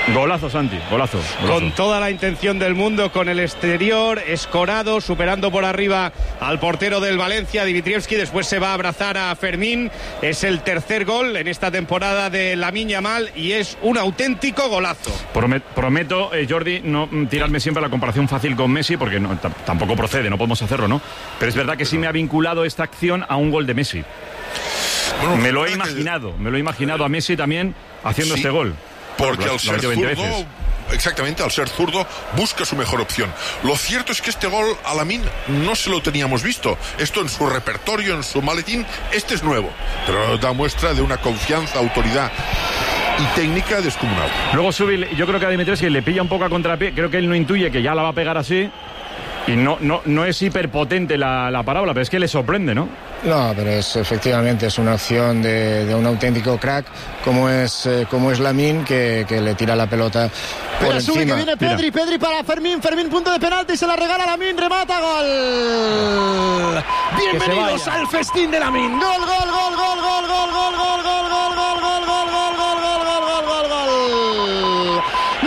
Golazo, Santi, golazo, golazo. Con toda la intención del mundo, con el exterior, escorado, superando por arriba al portero del Valencia, Dimitrievski. Después se va a abrazar a Fermín. Es el tercer gol en esta temporada de Lamine Yamal y es un auténtico golazo. Promet, prometo, eh, Jordi, no tirarme siempre la comparación fácil con Messi, porque no, t- tampoco procede, no podemos hacerlo, ¿no? Pero es verdad que sí me ha vinculado esta acción a un gol de Messi. Bueno, me lo he imaginado, me lo he imaginado a Messi también haciendo sí. este gol. Porque lo, al ser zurdo, veces. exactamente, al ser zurdo, busca su mejor opción. Lo cierto es que este gol a Lamine no se lo teníamos visto. Esto en su repertorio, en su maletín, este es nuevo. Pero da muestra de una confianza, autoridad y técnica descomunal. Luego sube, yo creo que a Dimitrievski le pilla un poco a contrapié. Creo que él no intuye que ya la va a pegar así. Y no, no, no es hiperpotente la, la parábola, pero es que le sorprende, ¿no? No, pero es efectivamente es una acción de, de un auténtico crack como es eh, como es Lamine que, que le tira la pelota por pero encima. Sube que viene Pedri, Tira. Pedri para Fermín, Fermín punto de penalti, se la regala Lamine, remata, gol. Bienvenidos al festín de Lamine. Gol, gol, gol, gol, gol, gol, gol, gol, gol, gol, gol, gol, gol, gol, gol, gol, gol, gol, gol, gol.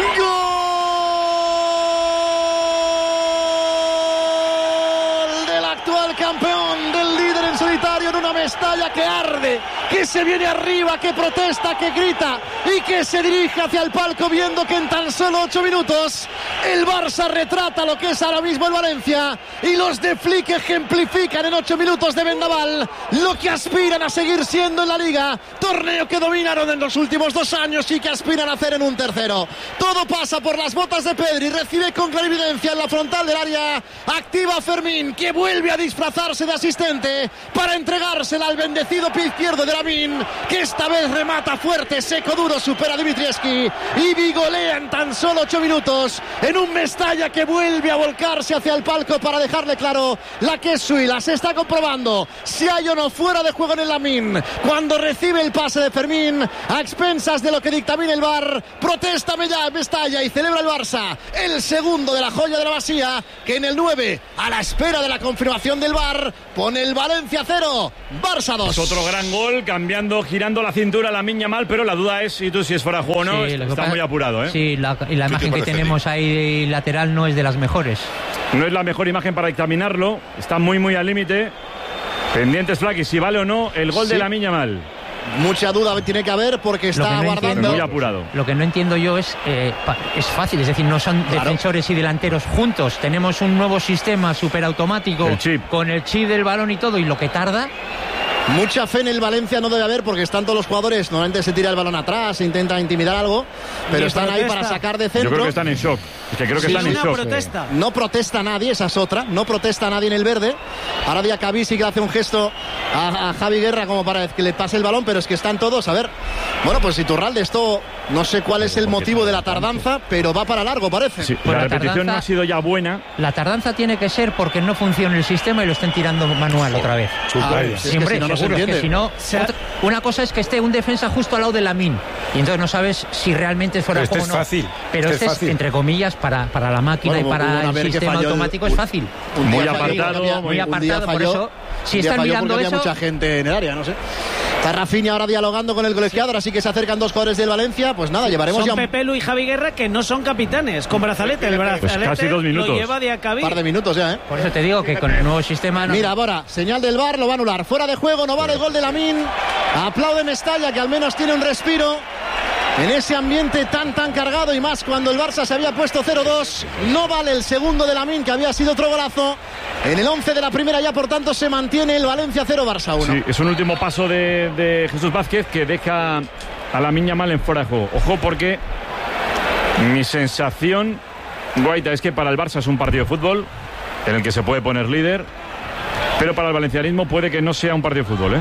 Campeón del líder en solitario en una Mestalla que arde, que se viene arriba, que protesta, que grita y que se dirige hacia el palco viendo que en tan solo ocho minutos el Barça retrata lo que es ahora mismo el Valencia y los de Flick ejemplifican en ocho minutos de vendaval lo que aspiran a seguir siendo en la Liga, torneo que dominaron en los últimos dos años y que aspiran a hacer en un tercero. Todo pasa por las botas de Pedri, recibe con clarividencia en la frontal del área, activa Fermín que vuelve a disfrazarse de asistente para entregársela al bendecido pie izquierdo de Lamine, que esta vez remata fuerte, seco, duro, supera a Dimitrievski y vigolea en tan solo ocho minutos en un Mestalla que vuelve a volcarse hacia el palco para dejarle claro la que es suya. Se está comprobando si hay o no fuera de juego en el Lamine cuando recibe el pase de Fermín a expensas de lo que dictamina el V A R. Protesta Mestalla y celebra el Barça el segundo de la joya de la Masía, que en el nueve, a la espera de la confirmación del V A R, pone el Valencia cero, Barça dos. Es otro gran gol, cambiando, girando la cintura Lamine Yamal, pero la duda es si tú si es fuera de juego o no. Sí, está muy apurado, ¿eh? Sí, la, y la imagen que tenemos ahí lateral no es de las mejores. No es la mejor imagen para dictaminarlo, está muy muy al límite. Pendientes, Flaky, si vale o no el gol sí. de Lamine Yamal. Mucha duda tiene que haber porque está no guardando. Muy apurado. Lo que no entiendo yo es eh, es fácil, es decir, no son claro. defensores y delanteros juntos. Tenemos un nuevo sistema superautomático con el chip del balón y todo, y lo que tarda. Mucha fe en el Valencia no debe haber porque están todos los jugadores, normalmente se tira el balón atrás, se intenta intimidar algo, pero están protesta. ahí para sacar de centro. Yo creo que están en shock. Es que creo que sí, están en shock. Protesta. No protesta nadie, esa es otra. No protesta nadie en el verde. Ahora Diacabí sí que hace un gesto a, a Javi Guerra como para que le pase el balón, pero es que están todos, a ver. Bueno, pues Iturralde, esto no sé cuál es el motivo de la tardanza, pero va para largo, parece. Sí, pues la, la repetición tardanza, no ha sido ya buena. La tardanza tiene que ser porque no funciona el sistema y lo estén tirando manual otra vez. Ah, siempre, no seguro, es que si no, otra, una cosa es que esté un defensa justo al lado de Lamine y entonces no sabes si realmente es fuera de juego o no. Fácil. Pero este, este es es, entre comillas, para, para la máquina bueno, y para el sistema automático el, es fácil. Un muy apartado, falló, muy apartado, falló, por eso. Si están mirando había eso, mucha gente en el área, no sé. Está Rafinha ahora dialogando con el colegiado, así que se acercan dos jugadores del Valencia. Pues nada, llevaremos son ya un... Pepelu y Javi Guerra, que no son capitanes, con brazalete. El brazalete pues casi dos minutos. Lo lleva Diacabí. Un par de minutos ya, ¿eh? Por eso te digo que con el nuevo sistema... No... Mira, ahora, señal del V A R, lo va a anular. Fuera de juego, no vale el gol de Lamine. Aplaude Mestalla, que al menos tiene un respiro en ese ambiente tan tan cargado, y más cuando el Barça se había puesto cero dos. No vale el segundo de Lamine, que había sido otro golazo en el once de la primera, ya por tanto se mantiene el Valencia cero, Barça uno. Sí, es un último paso de, de Jesús Vázquez que deja a Lamine Yamal en fuera de juego. Ojo, porque mi sensación, Guaita, es que para el Barça es un partido de fútbol en el que se puede poner líder, pero para el valencianismo puede que no sea un partido de fútbol, ¿eh?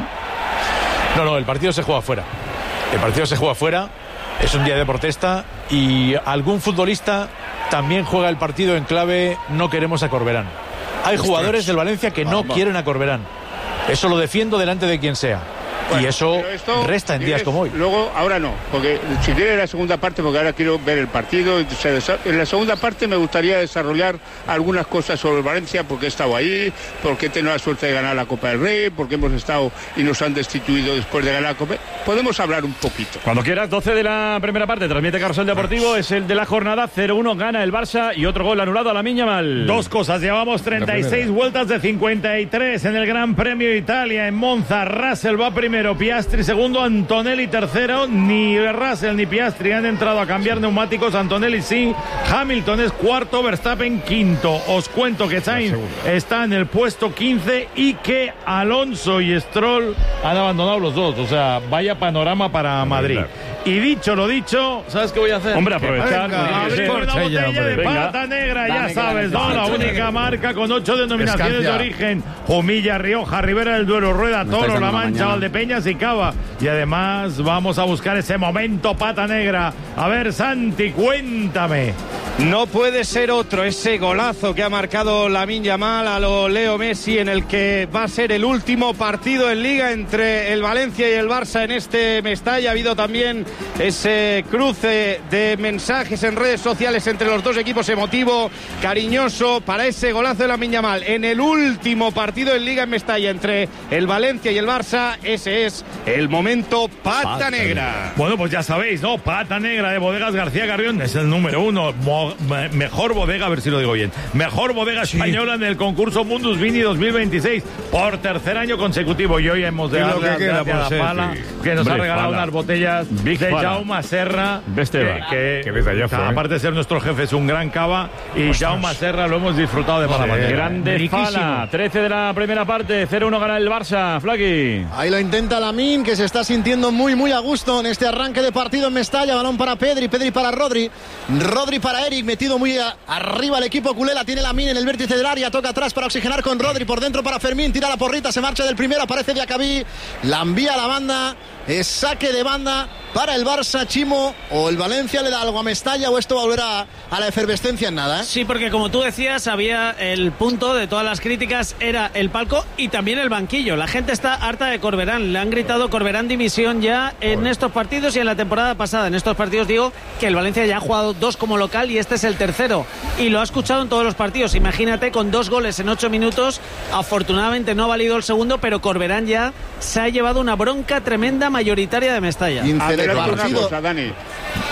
No, no, el partido se juega fuera. El partido se juega fuera. Es un día de protesta y algún futbolista también juega el partido en clave no queremos a Corberán. Hay jugadores del Valencia que no quieren a Corberán. Eso lo defiendo delante de quien sea. Bueno, y eso esto, resta en días es, como hoy. Luego, ahora no, porque si quiere la segunda parte, porque ahora quiero ver el partido. En la segunda parte me gustaría desarrollar algunas cosas sobre Valencia, porque he estado ahí, porque he tenido la suerte de ganar la Copa del Rey, porque hemos estado y nos han destituido después de ganar la Copa. Podemos hablar un poquito. Cuando quieras, doce de la primera parte, transmite Carrusel Deportivo, es el de la jornada, cero uno gana el Barça y otro gol anulado a Lamine Yamal. Dos cosas, llevamos treinta y seis vueltas de cincuenta y tres en el Gran Premio de Italia en Monza. Russell va primero, Piastri segundo, Antonelli tercero. Ni Russell ni Piastri han entrado a cambiar neumáticos, Antonelli sí. Hamilton es cuarto, Verstappen quinto. Os cuento que Sainz está en el puesto quince y que Alonso y Stroll han abandonado los dos. O sea, vaya panorama para Madrid. Y dicho lo dicho, ¿sabes qué voy a hacer? Hombre, aprovechar. Venga, abrir una botella de venga. pata negra, ya Dame sabes, ¿no? La única marca con ocho denominaciones Escancia. de origen. Jumilla, Rioja, Ribera del Duero, Rueda, Toro, La Mancha, Valdepeñas y Cava. Y además vamos a buscar ese momento pata negra. A ver, Santi, cuéntame. No puede ser otro ese golazo que ha marcado Lamine Yamal a lo Leo Messi, en el que va a ser el último partido en Liga entre el Valencia y el Barça en este Mestalla. Ha habido también ese cruce de mensajes en redes sociales entre los dos equipos, emotivo, cariñoso, para ese golazo de Lamine Yamal en el último partido en Liga en Mestalla entre el Valencia y el Barça. Ese es el momento pata, pata negra. Bueno, pues ya sabéis, ¿no? Pata negra de Bodegas García Carrión es el número uno. Mo mejor bodega, a ver si lo digo bien, mejor bodega sí. española en el concurso Mundus Vini dos mil veintiséis por tercer año consecutivo. Y hoy hemos de darle a la pala que nos Hombre, ha regalado pala. unas botellas Big de pala. Jaume Serra, que, que, que detallazo, que, aparte de ser nuestro jefe, es un gran cava. Y Ostras. Jaume Serra lo hemos disfrutado de mala manera. Grande Fala, trece de la primera parte, cero uno gana el Barça. Flaqui. Ahí lo intenta Lamine, que se está sintiendo muy muy a gusto en este arranque de partido en Mestalla. Balón para Pedri, Pedri para Rodri, Rodri para Eric. Metido muy a, arriba el equipo culé, la tiene Lamine en el vértice del área, toca atrás para oxigenar con Rodri, por dentro para Fermín, tira la porrita, se marcha del primero, aparece Diacabí, la envía a la banda, es saque de banda para el Barça. Chimo, o el Valencia le da algo a Mestalla, o esto volverá a la efervescencia en nada, ¿eh? Sí, porque como tú decías, había el punto de todas las críticas, era el palco y también el banquillo. La gente está harta de Corberán, le han gritado Corberán dimisión ya en estos partidos y en la temporada pasada. En estos partidos digo que el Valencia ya ha jugado dos como local y este es el tercero, y lo ha escuchado en todos los partidos. Imagínate, con dos goles en ocho minutos, afortunadamente no ha valido el segundo, pero Corberán ya se ha llevado una bronca tremenda mayoritaria de Mestalla. Adelante una cosa, Dani.